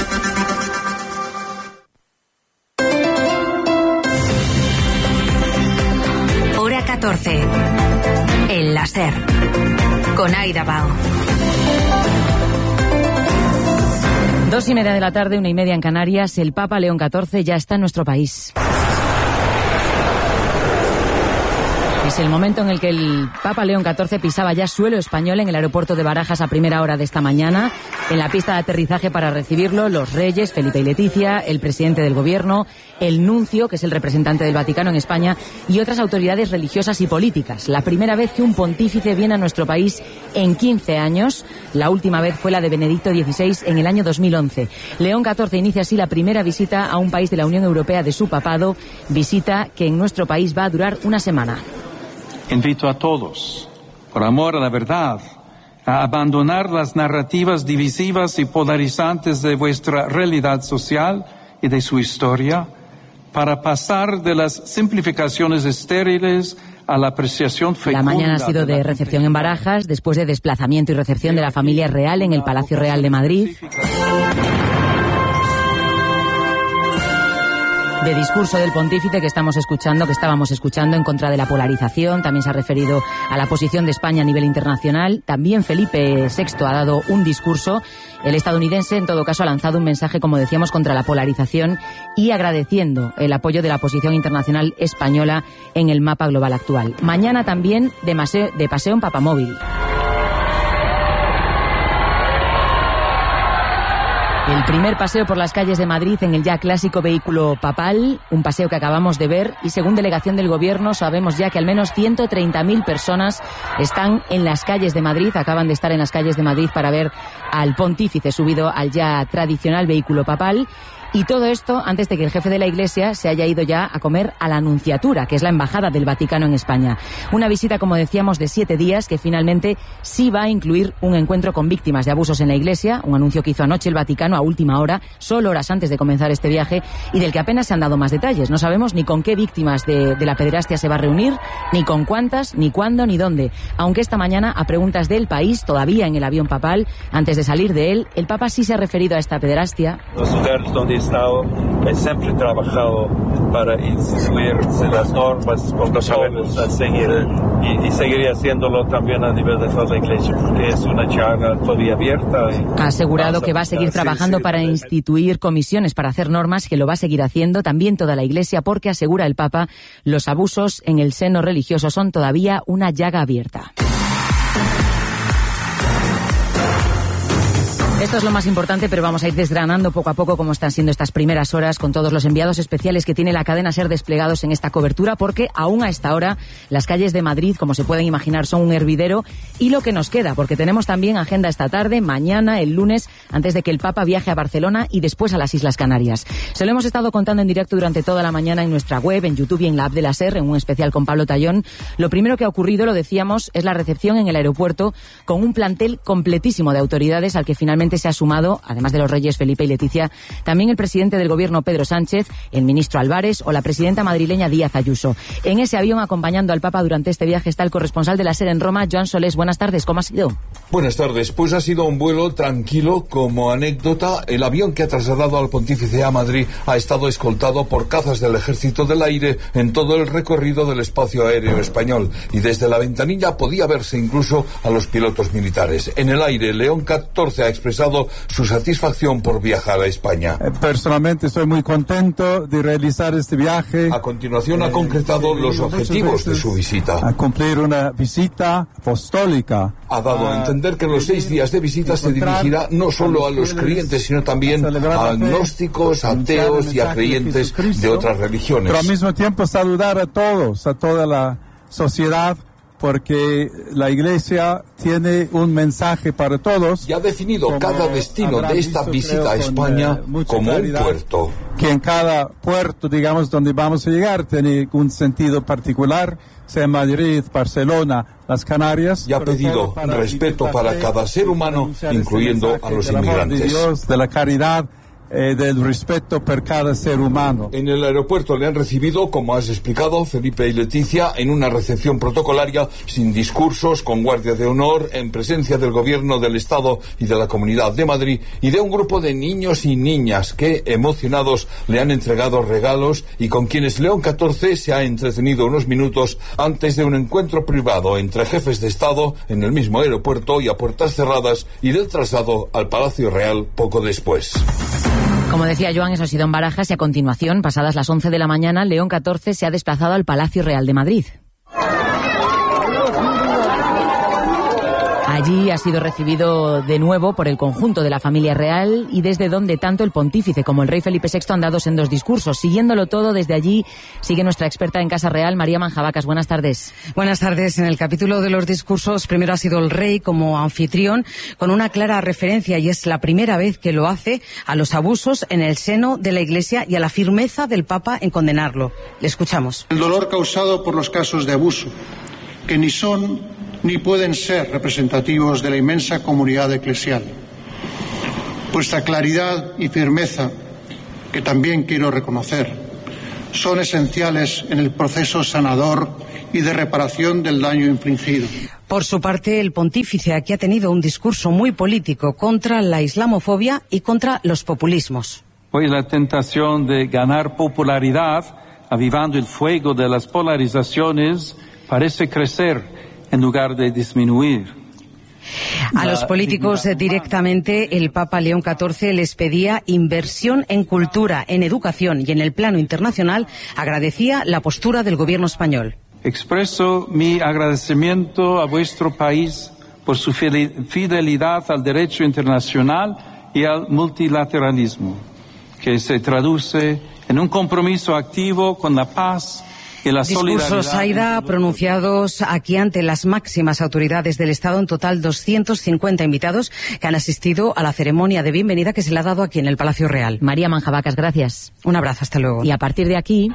catorce. El láser. Con Aida Bao. Dos y media de la tarde, una y media en Canarias. El Papa León catorce ya está en nuestro país. Es el momento en el que el Papa León catorce pisaba ya suelo español en el aeropuerto de Barajas a primera hora de esta mañana. En la pista de aterrizaje para recibirlo, los reyes, Felipe y Leticia, el presidente del gobierno, el nuncio, que es el representante del Vaticano en España, y otras autoridades religiosas y políticas. La primera vez que un pontífice viene a nuestro país en quince años. La última vez fue la de Benedicto dieciséis en el año dos mil once. León catorce inicia así la primera visita a un país de la Unión Europea de su papado, visita que en nuestro país va a durar una semana. Invito a todos, por amor a la verdad, a abandonar las narrativas divisivas y polarizantes de vuestra realidad social y de su historia, para pasar de las simplificaciones estériles a la apreciación fecunda. La mañana ha sido de recepción en Barajas, después de desplazamiento y recepción de la familia real en el Palacio Real de Madrid. De discurso del pontífice que estamos escuchando, que estábamos escuchando en contra de la polarización. También se ha referido a la posición de España a nivel internacional. También Felipe sexto ha dado un discurso. El estadounidense, en todo caso, ha lanzado un mensaje, como decíamos, contra la polarización y agradeciendo el apoyo de la posición internacional española en el mapa global actual. Mañana también de, maseo, de paseo en papamóvil. El primer paseo por las calles de Madrid en el ya clásico vehículo papal, un paseo que acabamos de ver, y según delegación del Gobierno sabemos ya que al menos ciento treinta mil personas están en las calles de Madrid, acaban de estar en las calles de Madrid para ver al pontífice subido al ya tradicional vehículo papal. Y todo esto antes de que el jefe de la Iglesia se haya ido ya a comer a la Nunciatura, que es la embajada del Vaticano en España. Una visita, como decíamos, de siete días que finalmente sí va a incluir un encuentro con víctimas de abusos en la Iglesia, un anuncio que hizo anoche el Vaticano a última hora, solo horas antes de comenzar este viaje, y del que apenas se han dado más detalles. No sabemos ni con qué víctimas de, de la pederastia se va a reunir, ni con cuántas, ni cuándo, ni dónde. Aunque esta mañana, a preguntas del país, todavía en el avión papal, antes de salir de él, el Papa sí se ha referido a esta pederastia. Los lugares donde Estado he siempre trabajado para instituir las normas con los jóvenes a seguir y, y seguiría haciéndolo también a nivel de toda la Iglesia porque es una llaga todavía abierta. Ha asegurado que va a seguir trabajando para instituir comisiones para hacer normas, que lo va a seguir haciendo también toda la Iglesia, porque asegura el Papa los abusos en el seno religioso son todavía una llaga abierta. Esto es lo más importante, pero vamos a ir desgranando poco a poco cómo están siendo estas primeras horas con todos los enviados especiales que tiene la cadena SER desplegados en esta cobertura, porque aún a esta hora las calles de Madrid, como se pueden imaginar, son un hervidero, y lo que nos queda, porque tenemos también agenda esta tarde, mañana, el lunes, antes de que el Papa viaje a Barcelona y después a las Islas Canarias. Se lo hemos estado contando en directo durante toda la mañana en nuestra web, en YouTube y en la app de la SER, en un especial con Pablo Tallón. Lo primero que ha ocurrido, lo decíamos, es la recepción en el aeropuerto con un plantel completísimo de autoridades al que finalmente se ha sumado, además de los reyes Felipe y Leticia, también el presidente del Gobierno Pedro Sánchez, el ministro Álvarez o la presidenta madrileña Díaz Ayuso. En ese avión acompañando al Papa durante este viaje está el corresponsal de la SER en Roma, Joan Solés. Buenas tardes, ¿cómo ha sido? Buenas tardes, pues ha sido un vuelo tranquilo. Como anécdota, el avión que ha trasladado al pontífice a Madrid ha estado escoltado por cazas del Ejército del Aire en todo el recorrido del espacio aéreo español, y desde la ventanilla podía verse incluso a los pilotos militares. En el aire, León catorce ha expresado su satisfacción por viajar a España. Personalmente estoy muy contento de realizar este viaje. A continuación ha concretado los objetivos de su visita. A cumplir una visita apostólica. Ha dado a entender que en los seis días de visita se dirigirá no solo a los creyentes, sino también a agnósticos, ateos y a creyentes de otras religiones. Pero al mismo tiempo saludar a todos, a toda la sociedad, porque la Iglesia tiene un mensaje para todos. Y ha definido cada destino de esta visita a España como un puerto. Que en cada puerto, digamos, donde vamos a llegar, tiene un sentido particular, sea Madrid, Barcelona, las Canarias. Y ha pedido respeto para cada ser humano, incluyendo a los inmigrantes. De Dios, de la caridad, eh, del respeto por cada ser humano. En el aeropuerto le han recibido, como has explicado, Felipe y Leticia, en una recepción protocolaria, sin discursos, con guardia de honor, en presencia del Gobierno del Estado y de la Comunidad de Madrid, y de un grupo de niños y niñas que, emocionados, le han entregado regalos y con quienes León catorce se ha entretenido unos minutos antes de un encuentro privado entre jefes de Estado en el mismo aeropuerto y a puertas cerradas, y del traslado al Palacio Real poco después. Como decía Joan, eso ha sido en Barajas, y a continuación, pasadas las once de la mañana, León catorce se ha desplazado al Palacio Real de Madrid. Allí ha sido recibido de nuevo por el conjunto de la familia real, y desde donde tanto el pontífice como el rey Felipe sexto han dado sendos discursos. Siguiéndolo todo desde allí sigue nuestra experta en Casa Real, María Manjabacas. Buenas tardes. Buenas tardes. En el capítulo de los discursos, primero ha sido el rey como anfitrión, con una clara referencia, y es la primera vez que lo hace, a los abusos en el seno de la Iglesia y a la firmeza del Papa en condenarlo. Le escuchamos. El dolor causado por los casos de abuso, que ni son ni pueden ser representativos de la inmensa comunidad eclesial. Vuestra claridad y firmeza, que también quiero reconocer, son esenciales en el proceso sanador y de reparación del daño infligido. Por su parte, el pontífice aquí ha tenido un discurso muy político contra la islamofobia y contra los populismos. Hoy la tentación de ganar popularidad, avivando el fuego de las polarizaciones, parece crecer en lugar de disminuir. A los políticos directamente, el Papa León catorce les pedía inversión en cultura, en educación, y en el plano internacional agradecía la postura del gobierno español. Expreso mi agradecimiento a vuestro país por su fidelidad al derecho internacional y al multilateralismo, que se traduce en un compromiso activo con la paz. Discursos, Aida, pronunciados aquí ante las máximas autoridades del Estado. En total, doscientos cincuenta invitados que han asistido a la ceremonia de bienvenida que se le ha dado aquí en el Palacio Real. María Manjabacas, gracias. Un abrazo, hasta luego. Y a partir de aquí,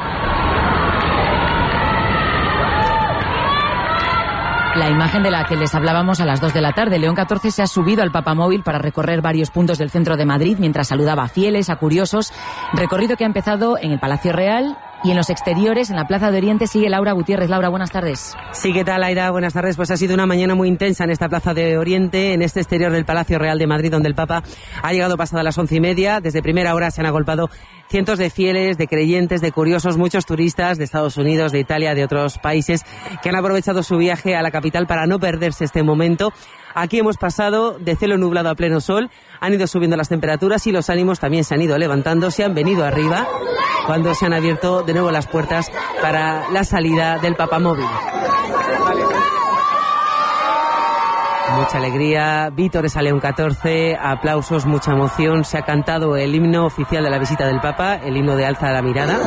la imagen de la que les hablábamos a las dos de la tarde. León catorce se ha subido al papamóvil para recorrer varios puntos del centro de Madrid mientras saludaba a fieles, a curiosos. Recorrido que ha empezado en el Palacio Real. Y en los exteriores, en la Plaza de Oriente, sigue Laura Gutiérrez. Laura, buenas tardes. Sí, ¿qué tal, Aida? Buenas tardes. Pues ha sido una mañana muy intensa en esta Plaza de Oriente, en este exterior del Palacio Real de Madrid, donde el Papa ha llegado pasada las once y media. Desde primera hora se han agolpado cientos de fieles, de creyentes, de curiosos, muchos turistas de Estados Unidos, de Italia, de otros países, que han aprovechado su viaje a la capital para no perderse este momento. Aquí hemos pasado de cielo nublado a pleno sol, han ido subiendo las temperaturas y los ánimos también se han ido levantando, se han venido arriba cuando se han abierto de nuevo las puertas para la salida del papamóvil. Mucha alegría, vítores a León catorce, aplausos, mucha emoción. Se ha cantado el himno oficial de la visita del Papa, el himno de Alza la Mirada.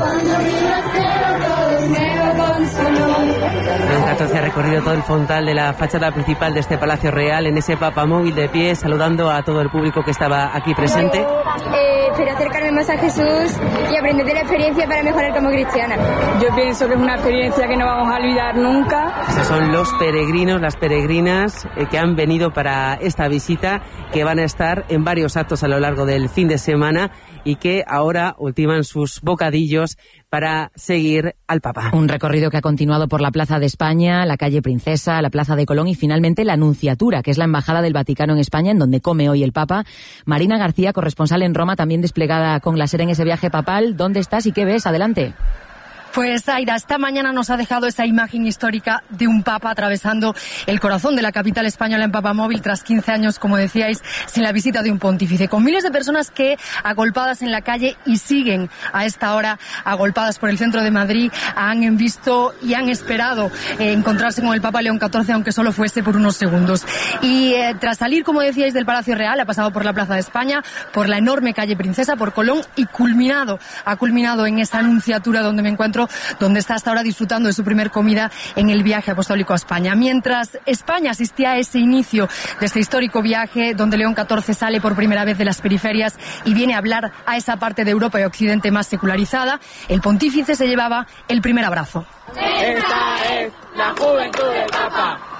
León catorce ha recorrido todo el frontal de la fachada principal de este Palacio Real, en ese papamóvil de pie, saludando a todo el público que estaba aquí presente. Eh, pero acercarme más a Jesús y aprender de la experiencia para mejorar como cristiana. Yo pienso que es una experiencia que no vamos a olvidar nunca. Estos son los peregrinos, las peregrinas eh, que han venido para esta visita, que van a estar en varios actos a lo largo del fin de semana y que ahora ultiman sus bocadillos para seguir al Papa. Un recorrido que ha continuado por la Plaza de España, la calle Princesa, la Plaza de Colón y finalmente la Nunciatura, que es la Embajada del Vaticano en España, en donde come hoy el Papa. Marina García, corresponsal en Roma, también desplegada con la SER en ese viaje papal. ¿Dónde estás y qué ves? Adelante. Pues Aida, esta mañana nos ha dejado esa imagen histórica de un Papa atravesando el corazón de la capital española en papamóvil tras quince años, como decíais, sin la visita de un pontífice, con miles de personas que, agolpadas en la calle y siguen a esta hora agolpadas por el centro de Madrid, han visto y han esperado eh, encontrarse con el Papa León catorce, aunque solo fuese por unos segundos. Y eh, tras salir, como decíais, del Palacio Real, ha pasado por la Plaza de España, por la enorme calle Princesa, por Colón y culminado, ha culminado en esa Nunciatura donde me encuentro, donde está hasta ahora disfrutando de su primer comida en el viaje apostólico a España. Mientras España asistía a ese inicio de este histórico viaje, donde León catorce sale por primera vez de las periferias y viene a hablar a esa parte de Europa y Occidente más secularizada, el pontífice se llevaba el primer abrazo. Esta es la juventud del Papa.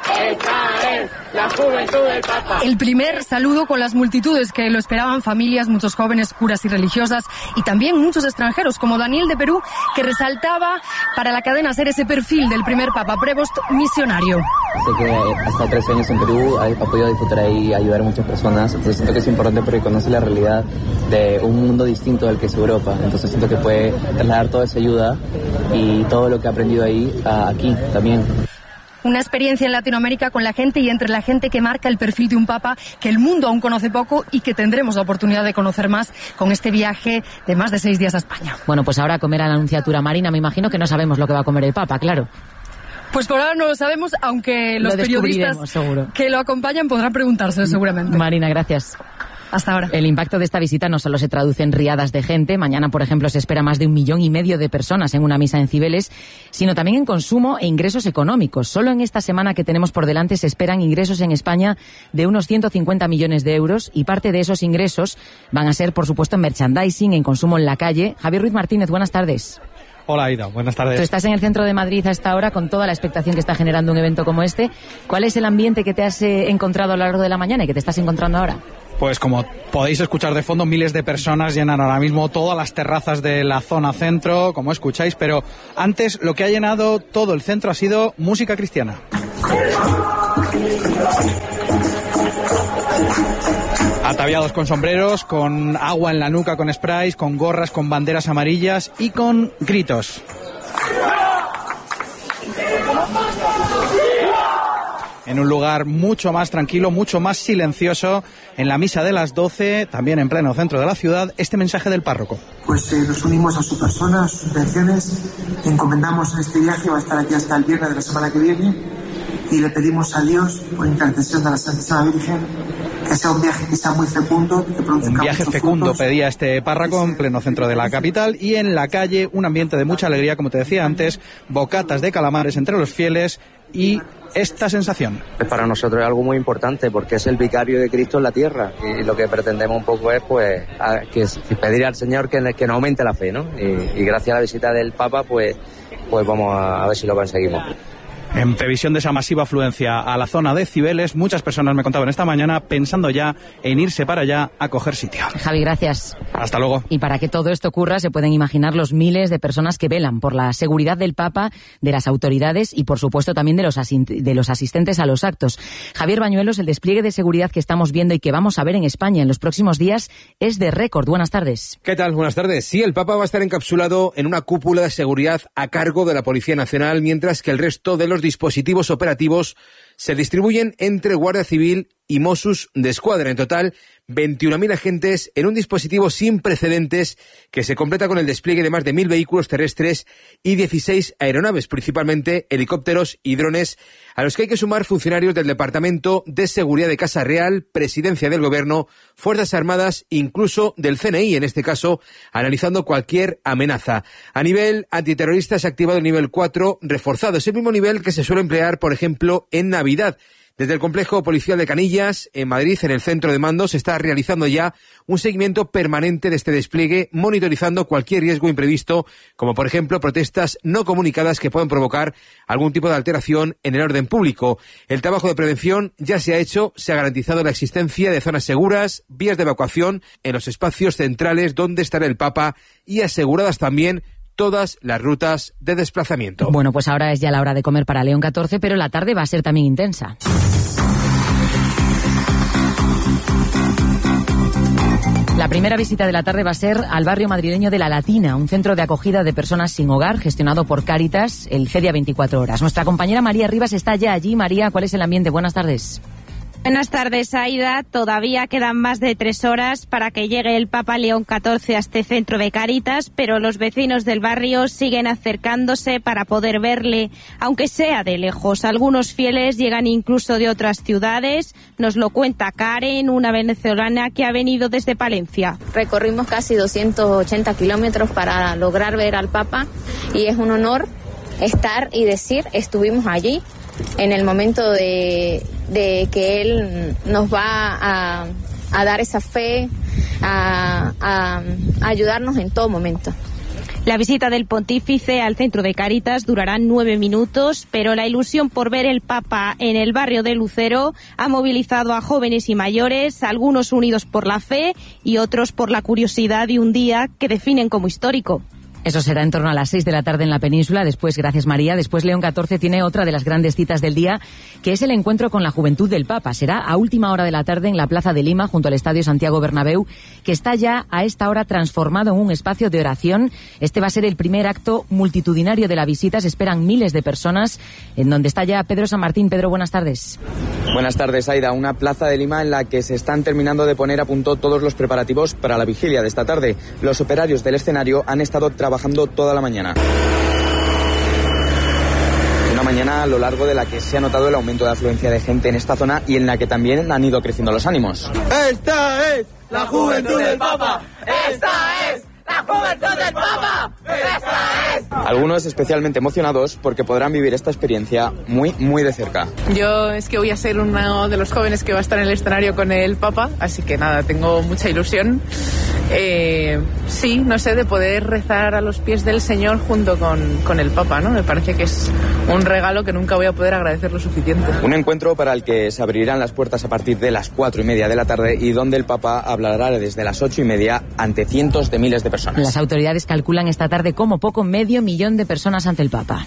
Esta es la juventud del Papa. El primer saludo con las multitudes que lo esperaban, familias, muchos jóvenes, curas y religiosas, y también muchos extranjeros, como Daniel de Perú, que resaltaba para la cadena SER ese perfil del primer Papa Prevost misionario. Sé que ha estado tres años en Perú, ha, ha podido disfrutar ahí y ayudar a muchas personas, entonces siento que es importante porque conoce la realidad de un mundo distinto al que es Europa, entonces siento que puede trasladar toda esa ayuda y todo lo que ha aprendido ahí a, aquí también. Una experiencia en Latinoamérica con la gente y entre la gente que marca el perfil de un papa que el mundo aún conoce poco y que tendremos la oportunidad de conocer más con este viaje de más de seis días a España. Bueno, pues ahora a comer a la Anunciatura Marina, me imagino que no sabemos lo que va a comer el papa, claro. Pues por ahora no lo sabemos, aunque los periodistas seguro. que lo acompañan podrán preguntárselo seguramente. Marina, gracias. Hasta ahora. El impacto de esta visita no solo se traduce en riadas de gente, mañana, por ejemplo, se espera más de un millón y medio de personas en una misa en Cibeles, sino también en consumo e ingresos económicos. Solo en esta semana que tenemos por delante se esperan ingresos en España de unos ciento cincuenta millones de euros y parte de esos ingresos van a ser, por supuesto, en merchandising, en consumo en la calle. Javier Ruiz Martínez, buenas tardes. Hola, Aida, buenas tardes. Tú estás en el centro de Madrid a esta hora con toda la expectación que está generando un evento como este. ¿Cuál es el ambiente que te has eh, encontrado a lo largo de la mañana y que te estás encontrando ahora? Pues como podéis escuchar de fondo, miles de personas llenan ahora mismo todas las terrazas de la zona centro, como escucháis, pero antes lo que ha llenado todo el centro ha sido música cristiana. Ataviados con sombreros, con agua en la nuca, con sprays, con gorras, con banderas amarillas y con gritos. En un lugar mucho más tranquilo, mucho más silencioso, en la misa de las doce, también en pleno centro de la ciudad, este mensaje del párroco. Pues eh, nos unimos a su persona, a sus intenciones, encomendamos en este viaje, va a estar aquí hasta el viernes de la semana que viene, y le pedimos a Dios, por intercesión de la Santísima Virgen, que sea un viaje que sea muy fecundo, que produzca Un viaje fecundo frutos. Pedía este párroco en pleno centro de la capital, y en la calle un ambiente de mucha alegría, como te decía antes, bocatas de calamares entre los fieles y esta sensación. Para nosotros es algo muy importante porque es el vicario de Cristo en la tierra y lo que pretendemos un poco es pues a, que pedir al Señor que, que nos aumente la fe, ¿no? Y, y gracias a la visita del Papa pues, pues vamos a, a ver si lo conseguimos. En previsión de esa masiva afluencia a la zona de Cibeles, muchas personas me contaban esta mañana pensando ya en irse para allá a coger sitio. Javi, gracias. Hasta luego. Y para que todo esto ocurra, se pueden imaginar los miles de personas que velan por la seguridad del Papa, de las autoridades y, por supuesto, también de los, de los asistentes a los actos. Javier Bañuelos, el despliegue de seguridad que estamos viendo y que vamos a ver en España en los próximos días es de récord. Buenas tardes. ¿Qué tal? Buenas tardes. Sí, el Papa va a estar encapsulado en una cúpula de seguridad a cargo de la Policía Nacional, mientras que el resto de los dispositivos operativos se distribuyen entre Guardia Civil y Mossos d'Esquadra. En total, veintiún mil agentes en un dispositivo sin precedentes que se completa con el despliegue de más de mil vehículos terrestres y dieciséis aeronaves, principalmente helicópteros y drones, a los que hay que sumar funcionarios del Departamento de Seguridad de Casa Real, Presidencia del Gobierno, Fuerzas Armadas, incluso del C N I, en este caso, analizando cualquier amenaza. A nivel antiterrorista se ha activado el nivel cuatro reforzado, ese mismo nivel que se suele emplear, por ejemplo, en Navidad. Desde el complejo policial de Canillas, en Madrid, en el centro de mando, se está realizando ya un seguimiento permanente de este despliegue, monitorizando cualquier riesgo imprevisto, como por ejemplo protestas no comunicadas que puedan provocar algún tipo de alteración en el orden público. El trabajo de prevención ya se ha hecho, se ha garantizado la existencia de zonas seguras, vías de evacuación en los espacios centrales donde estará el Papa y aseguradas también todas las rutas de desplazamiento. Bueno, pues ahora es ya la hora de comer para León catorce, pero la tarde va a ser también intensa. La primera visita de la tarde va a ser al barrio madrileño de La Latina, un centro de acogida de personas sin hogar gestionado por Cáritas, el CEDIA veinticuatro horas. Nuestra compañera María Rivas está ya allí. María, ¿cuál es el ambiente? Buenas tardes. Buenas tardes, Aida. Todavía quedan más de tres horas para que llegue el Papa León catorce a este centro de Cáritas, pero los vecinos del barrio siguen acercándose para poder verle, aunque sea de lejos. Algunos fieles llegan incluso de otras ciudades. Nos lo cuenta Karen, una venezolana que ha venido desde Palencia. Recorrimos casi doscientos ochenta kilómetros para lograr ver al Papa y es un honor estar y decir, estuvimos allí en el momento de, de que Él nos va a, a dar esa fe, a, a, a ayudarnos en todo momento. La visita del pontífice al centro de Cáritas durará nueve minutos, pero la ilusión por ver el Papa en el barrio de Lucero ha movilizado a jóvenes y mayores, algunos unidos por la fe y otros por la curiosidad de un día que definen como histórico. Eso será en torno a las seis de la tarde en la península. Después, gracias María, después León catorce tiene otra de las grandes citas del día, que es el encuentro con la juventud del Papa. Será a última hora de la tarde en la Plaza de Lima, junto al Estadio Santiago Bernabéu, que está ya a esta hora transformado en un espacio de oración. Este va a ser el primer acto multitudinario de la visita. Se esperan miles de personas, en donde está ya Pedro San Martín. Pedro, buenas tardes. Buenas tardes, Aida. Una Plaza de Lima en la que se están terminando de poner a punto todos los preparativos para la vigilia de esta tarde. Los operarios del escenario han estado trabajando trabajando toda la mañana. Una mañana a lo largo de la que se ha notado el aumento de afluencia de gente en esta zona y en la que también han ido creciendo los ánimos. ¡Esta es la juventud del Papa! ¡Esta es la juventud del Papa! ¡Esta es! Algunos especialmente emocionados porque podrán vivir esta experiencia muy, muy de cerca. Yo es que voy a ser uno de los jóvenes que va a estar en el escenario con el Papa, así que nada, tengo mucha ilusión. Eh, sí, no sé, de poder rezar a los pies del Señor junto con, con el Papa, ¿no? Me parece que es un regalo que nunca voy a poder agradecer lo suficiente. Un encuentro para el que se abrirán las puertas a partir de las cuatro y media de la tarde y donde el Papa hablará desde las ocho y media ante cientos de miles de personas. Las autoridades calculan esta tarde como poco medio millón de personas ante el Papa.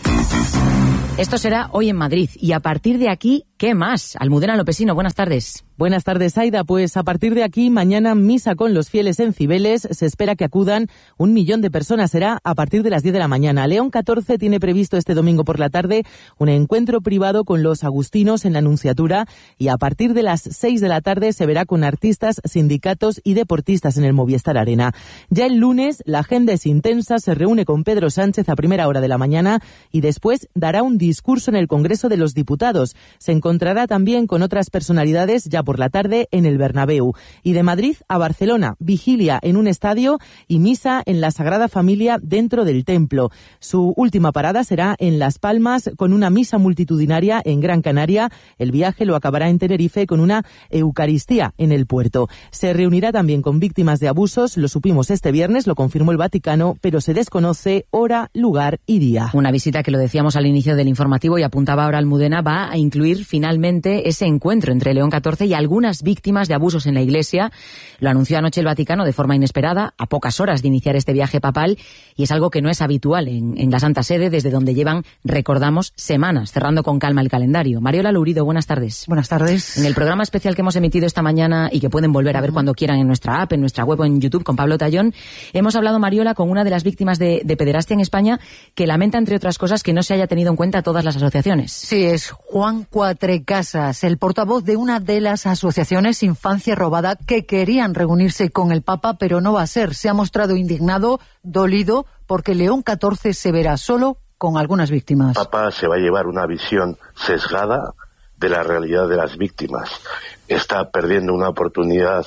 Esto será hoy en Madrid y a partir de aquí, ¿qué más? Almudena Lopesino, buenas tardes. Buenas tardes, Aida. Pues a partir de aquí, mañana misa con los fieles en Cibeles. Se espera que acudan un millón de personas. Será a partir de las diez de la mañana. León catorce tiene previsto este domingo por la tarde un encuentro privado con los agustinos en la Nunciatura y a partir de las seis de la tarde se verá con artistas, sindicatos y deportistas en el Movistar Arena. Ya el lunes la agenda es intensa. Se reúne con Pedro Sánchez a primera hora de la mañana y después dará un discurso en el Congreso de los Diputados. Se encontrará también con otras personalidades ya por la tarde en el Bernabéu. Y de Madrid a Barcelona, vigilia en un estadio y misa en la Sagrada Familia dentro del templo. Su última parada será en Las Palmas con una misa multitudinaria en Gran Canaria. El viaje lo acabará en Tenerife con una Eucaristía en el puerto. Se reunirá también con víctimas de abusos. Lo supimos este viernes, lo confirmó el Vaticano, pero se desconoce hora, lugar y día. Una visita que lo decíamos al inicio del informativo y apuntaba ahora Almudena, va a incluir finalmente ese encuentro entre León catorce y algunas víctimas de abusos en la Iglesia. Lo anunció anoche el Vaticano de forma inesperada, a pocas horas de iniciar este viaje papal, y es algo que no es habitual en, en la Santa Sede, desde donde llevan, recordamos, semanas, cerrando con calma el calendario. Mariola Lurido, buenas tardes. Buenas tardes. En el programa especial que hemos emitido esta mañana y que pueden volver a ver cuando quieran en nuestra app, en nuestra web o en YouTube con Pablo Tallón, hemos hablado, Mariola, con una de las víctimas de, de pederastia en España, que lamenta, entre otras cosas, que no se haya tenido en cuenta todas las asociaciones. Sí, es Juan Cuatrecasas, el portavoz de una de las asociaciones Infancia Robada, que querían reunirse con el Papa, pero no va a ser. Se ha mostrado indignado, dolido, porque León catorce se verá solo con algunas víctimas. El Papa se va a llevar una visión sesgada de la realidad de las víctimas. Está perdiendo una oportunidad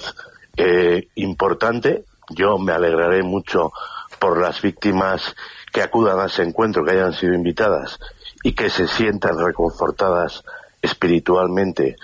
eh, importante. Yo me alegraré mucho por las víctimas que acudan a ese encuentro, que hayan sido invitadas y que se sientan reconfortadas espiritualmente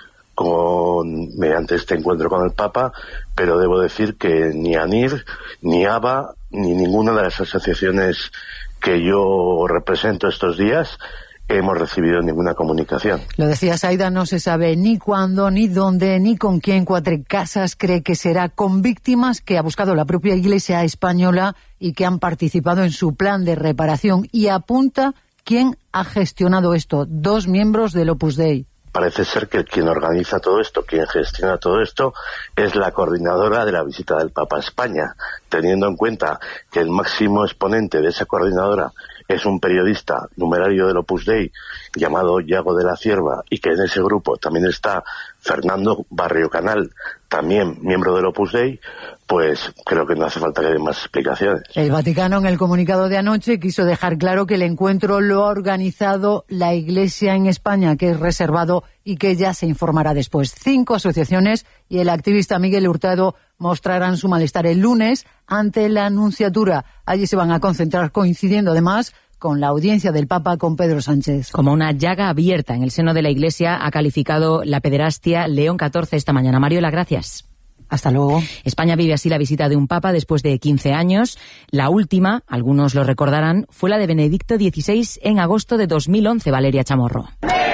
con, mediante este encuentro con el Papa, pero debo decir que ni ANIR, ni ABA, ni ninguna de las asociaciones que yo represento estos días hemos recibido ninguna comunicación. Lo decía Aida, no se sabe ni cuándo, ni dónde, ni con quién. Cuatrecasas cree que será con víctimas que ha buscado la propia Iglesia española y que han participado en su plan de reparación, y apunta quién ha gestionado esto: dos miembros del Opus Dei. Parece ser que quien organiza todo esto, quien gestiona todo esto, es la coordinadora de la visita del Papa a España, teniendo en cuenta que el máximo exponente de esa coordinadora es un periodista numerario del Opus Dei llamado Yago de la Cierva, y que en ese grupo también está Fernando Barrio Canal, también miembro del Opus Dei, pues creo que no hace falta que dé más explicaciones. El Vaticano, en el comunicado de anoche, quiso dejar claro que el encuentro lo ha organizado la Iglesia en España, que es reservado y que ya se informará después. Cinco asociaciones y el activista Miguel Hurtado mostrarán su malestar el lunes ante la Nunciatura. Allí se van a concentrar, coincidiendo además con la audiencia del Papa con Pedro Sánchez. Como una llaga abierta en el seno de la Iglesia ha calificado la pederastia León catorce esta mañana. Mariola, gracias. Hasta luego. España vive así la visita de un papa después de quince años. La última, algunos lo recordarán, fue la de Benedicto dieciséis en agosto de dos mil once, Valeria Chamorro.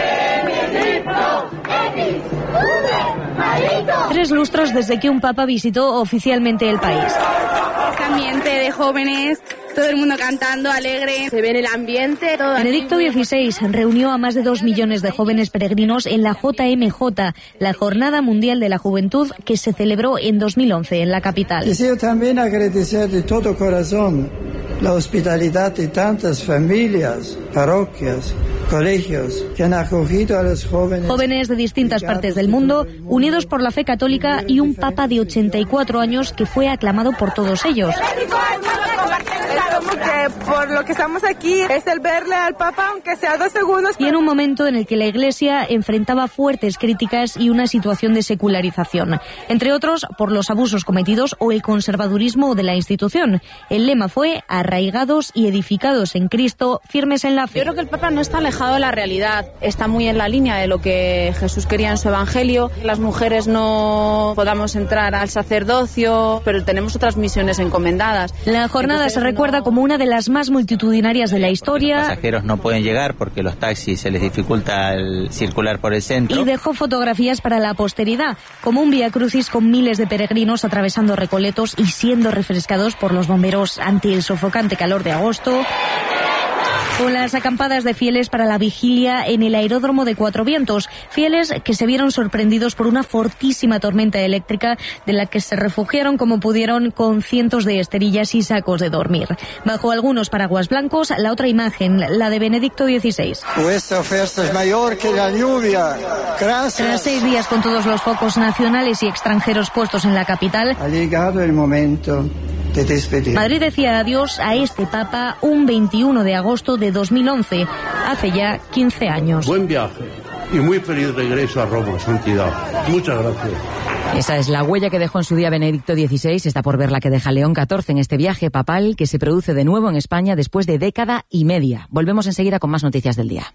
Tres lustros desde que un papa visitó oficialmente el país. Este ambiente de jóvenes, todo el mundo cantando, alegre, se ve en el ambiente. Todo Benedicto dieciséis reunió a más de dos millones de jóvenes peregrinos en la J M J, la Jornada Mundial de la Juventud, que se celebró en dos mil once en la capital. Quisiera también agradecer de todo corazón la hospitalidad de tantas familias, parroquias, colegios que han acogido a los jóvenes. Jóvenes de distintas partes del mundo, unidos por la fe católica y un papa de ochenta y cuatro años que fue aclamado por todos ellos. Que por lo que estamos aquí es el verle al Papa, aunque sea dos segundos. Y en un momento en el que la Iglesia enfrentaba fuertes críticas y una situación de secularización, entre otros por los abusos cometidos o el conservadurismo de la institución. El lema fue arraigados y edificados en Cristo, firmes en la fe. Yo creo que el Papa no está alejado de la realidad, está muy en la línea de lo que Jesús quería en su Evangelio. Las mujeres no podamos entrar al sacerdocio, pero tenemos otras misiones encomendadas. La jornada Entonces, se recuerda no... como una de las más multitudinarias de la historia. Los pasajeros no pueden llegar porque los taxis se les dificulta el circular por el centro. Y dejó fotografías para la posteridad, como un vía crucis con miles de peregrinos atravesando recoletos y siendo refrescados por los bomberos ante el sofocante calor de agosto. O las acampadas de fieles para la vigilia en el aeródromo de Cuatro Vientos. Fieles que se vieron sorprendidos por una fortísima tormenta eléctrica de la que se refugiaron como pudieron con cientos de esterillas y sacos de dormir. Bajo algunos paraguas blancos, la otra imagen, la de Benedicto dieciséis. Vuestra oferta es mayor que la lluvia. Gracias. Tras seis días con todos los focos nacionales y extranjeros puestos en la capital, ha llegado el momento de despedir. Madrid decía adiós a este Papa un veintiuno de agosto de dos mil once, hace ya quince años. Buen viaje y muy feliz regreso a Roma, santidad. Muchas gracias. Esa es la huella que dejó en su día Benedicto dieciséis, está por ver la que deja León catorce en este viaje papal que se produce de nuevo en España después de década y media. Volvemos enseguida con más noticias del día.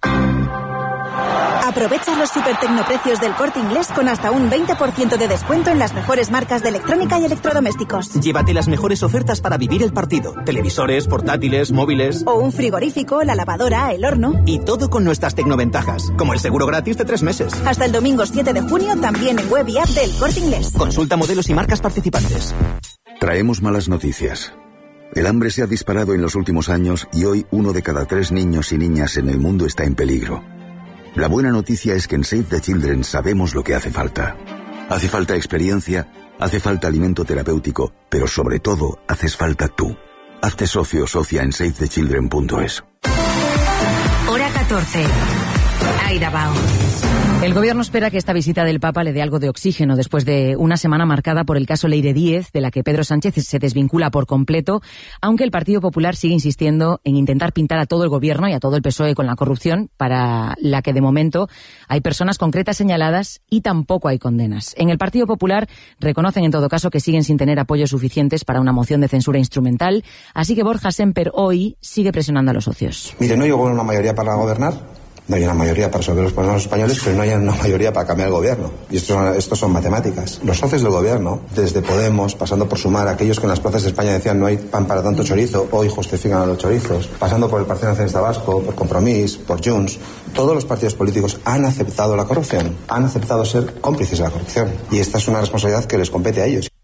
Aprovecha los super tecnoprecios del Corte Inglés con hasta un veinte por ciento de descuento en las mejores marcas de electrónica y electrodomésticos. Llévate las mejores ofertas para vivir el partido. Televisores, portátiles, móviles. O un frigorífico, la lavadora, el horno. Y todo con nuestras tecnoventajas, como el seguro gratis de tres meses. Hasta el domingo siete de junio también en web y app del Corte Inglés. Consulta modelos y marcas participantes. Traemos malas noticias. El hambre se ha disparado en los últimos años y hoy uno de cada tres niños y niñas en el mundo está en peligro. La buena noticia es que en Save the Children sabemos lo que hace falta. Hace falta experiencia, hace falta alimento terapéutico, pero sobre todo, haces falta tú. Hazte socio o socia en save the children punto es. Hora catorce. Aida Bao. El gobierno espera que esta visita del Papa le dé algo de oxígeno después de una semana marcada por el caso Leire Díez, de la que Pedro Sánchez se desvincula por completo, aunque el Partido Popular sigue insistiendo en intentar pintar a todo el gobierno y a todo el P S O E con la corrupción, para la que de momento hay personas concretas señaladas y tampoco hay condenas. En el Partido Popular reconocen en todo caso que siguen sin tener apoyos suficientes para una moción de censura instrumental, así que Borja Semper hoy sigue presionando a los socios. Mire, no llegó una mayoría para gobernar. No hay una mayoría para resolver los problemas españoles, pero no hay una mayoría para cambiar el gobierno. Y esto son, esto son matemáticas. Los socios del gobierno, desde Podemos, pasando por Sumar, aquellos que en las plazas de España decían no hay pan para tanto chorizo, hoy justifican a los chorizos, pasando por el Partido Nacionalista Vasco, por Compromís, por Junts, todos los partidos políticos han aceptado la corrupción, han aceptado ser cómplices de la corrupción. Y esta es una responsabilidad que les compete a ellos.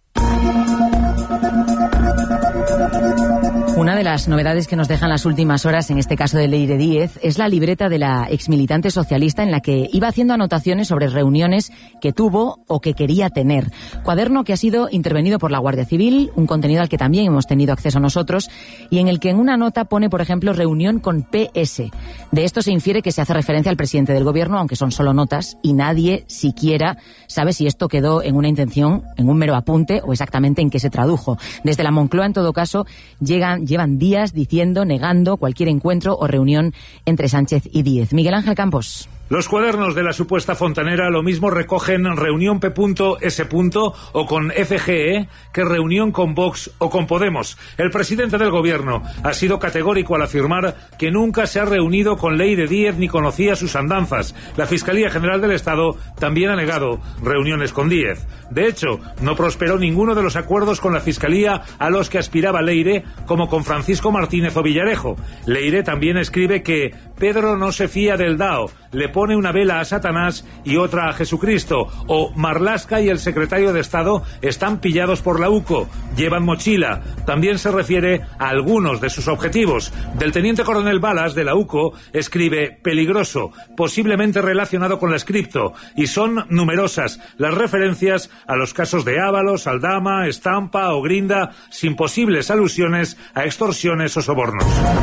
Una de las novedades que nos dejan las últimas horas, en este caso de Leire Díez, es la libreta de la exmilitante socialista en la que iba haciendo anotaciones sobre reuniones que tuvo o que quería tener. Cuaderno que ha sido intervenido por la Guardia Civil, un contenido al que también hemos tenido acceso nosotros, y en el que en una nota pone, por ejemplo, reunión con P S. De esto se infiere que se hace referencia al presidente del gobierno, aunque son solo notas, y nadie siquiera sabe si esto quedó en una intención, en un mero apunte, o exactamente en qué se tradujo. Desde la Moncloa, en todo caso, llegan llevan días diciendo, negando cualquier encuentro o reunión entre Sánchez y Díez. Miguel Ángel Campos. Los cuadernos de la supuesta fontanera lo mismo recogen reunión P S. o con F G E que reunión con Vox o con Podemos. El presidente del gobierno ha sido categórico al afirmar que nunca se ha reunido con Leire Díez ni conocía sus andanzas. La Fiscalía General del Estado también ha negado reuniones con Díez. De hecho, no prosperó ninguno de los acuerdos con la Fiscalía a los que aspiraba Leire, como con Francisco Martínez o Villarejo. Leire también escribe que Pedro no se fía del D A O, le pone una vela a Satanás y otra a Jesucristo, o Marlaska y el secretario de Estado están pillados por la U C O, llevan mochila. También se refiere a algunos de sus objetivos. Del teniente coronel Balas de la U C O escribe peligroso, posiblemente relacionado con la Scripto, y son numerosas las referencias a los casos de Ábalos, Aldama, Estampa o Grinda, sin posibles alusiones a extorsiones o sobornos.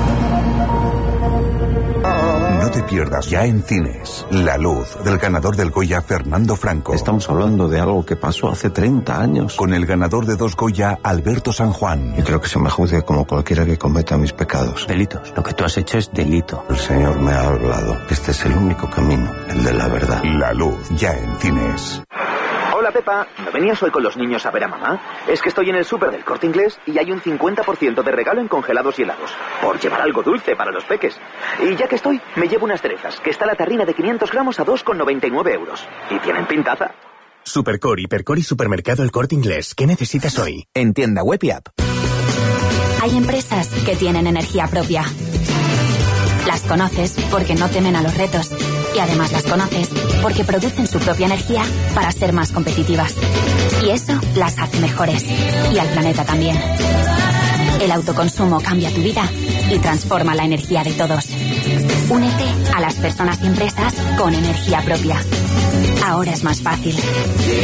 No te pierdas ya en cines La Luz, del ganador del Goya Fernando Franco. Estamos hablando de algo que pasó hace treinta años. Con el ganador de dos Goya, Alberto San Juan. Y creo que se me juzgue como cualquiera que cometa mis pecados. Delitos. Lo que tú has hecho es delito. El Señor me ha hablado. Este es el único camino, el de la verdad. La Luz, ya en cines. Hola Pepa, ¿no venías hoy con los niños a ver a mamá? Es que estoy en el súper del Corte Inglés y hay un cincuenta por ciento de regalo en congelados y helados. Por llevar algo dulce para los peques. Y ya que estoy, me llevo unas cerezas, que está la tarrina de quinientos gramos a dos con noventa y nueve euros. Y tienen pintaza. Supercore, Hipercore y Supermercado El Corte Inglés. ¿Qué necesitas hoy? En tienda web y app. Hay empresas que tienen energía propia. Las conoces porque no temen a los retos. Y además las conoces porque producen su propia energía para ser más competitivas. Y eso las hace mejores. Y al planeta también. El autoconsumo cambia tu vida y transforma la energía de todos. Únete a las personas y empresas con energía propia. Ahora es más fácil.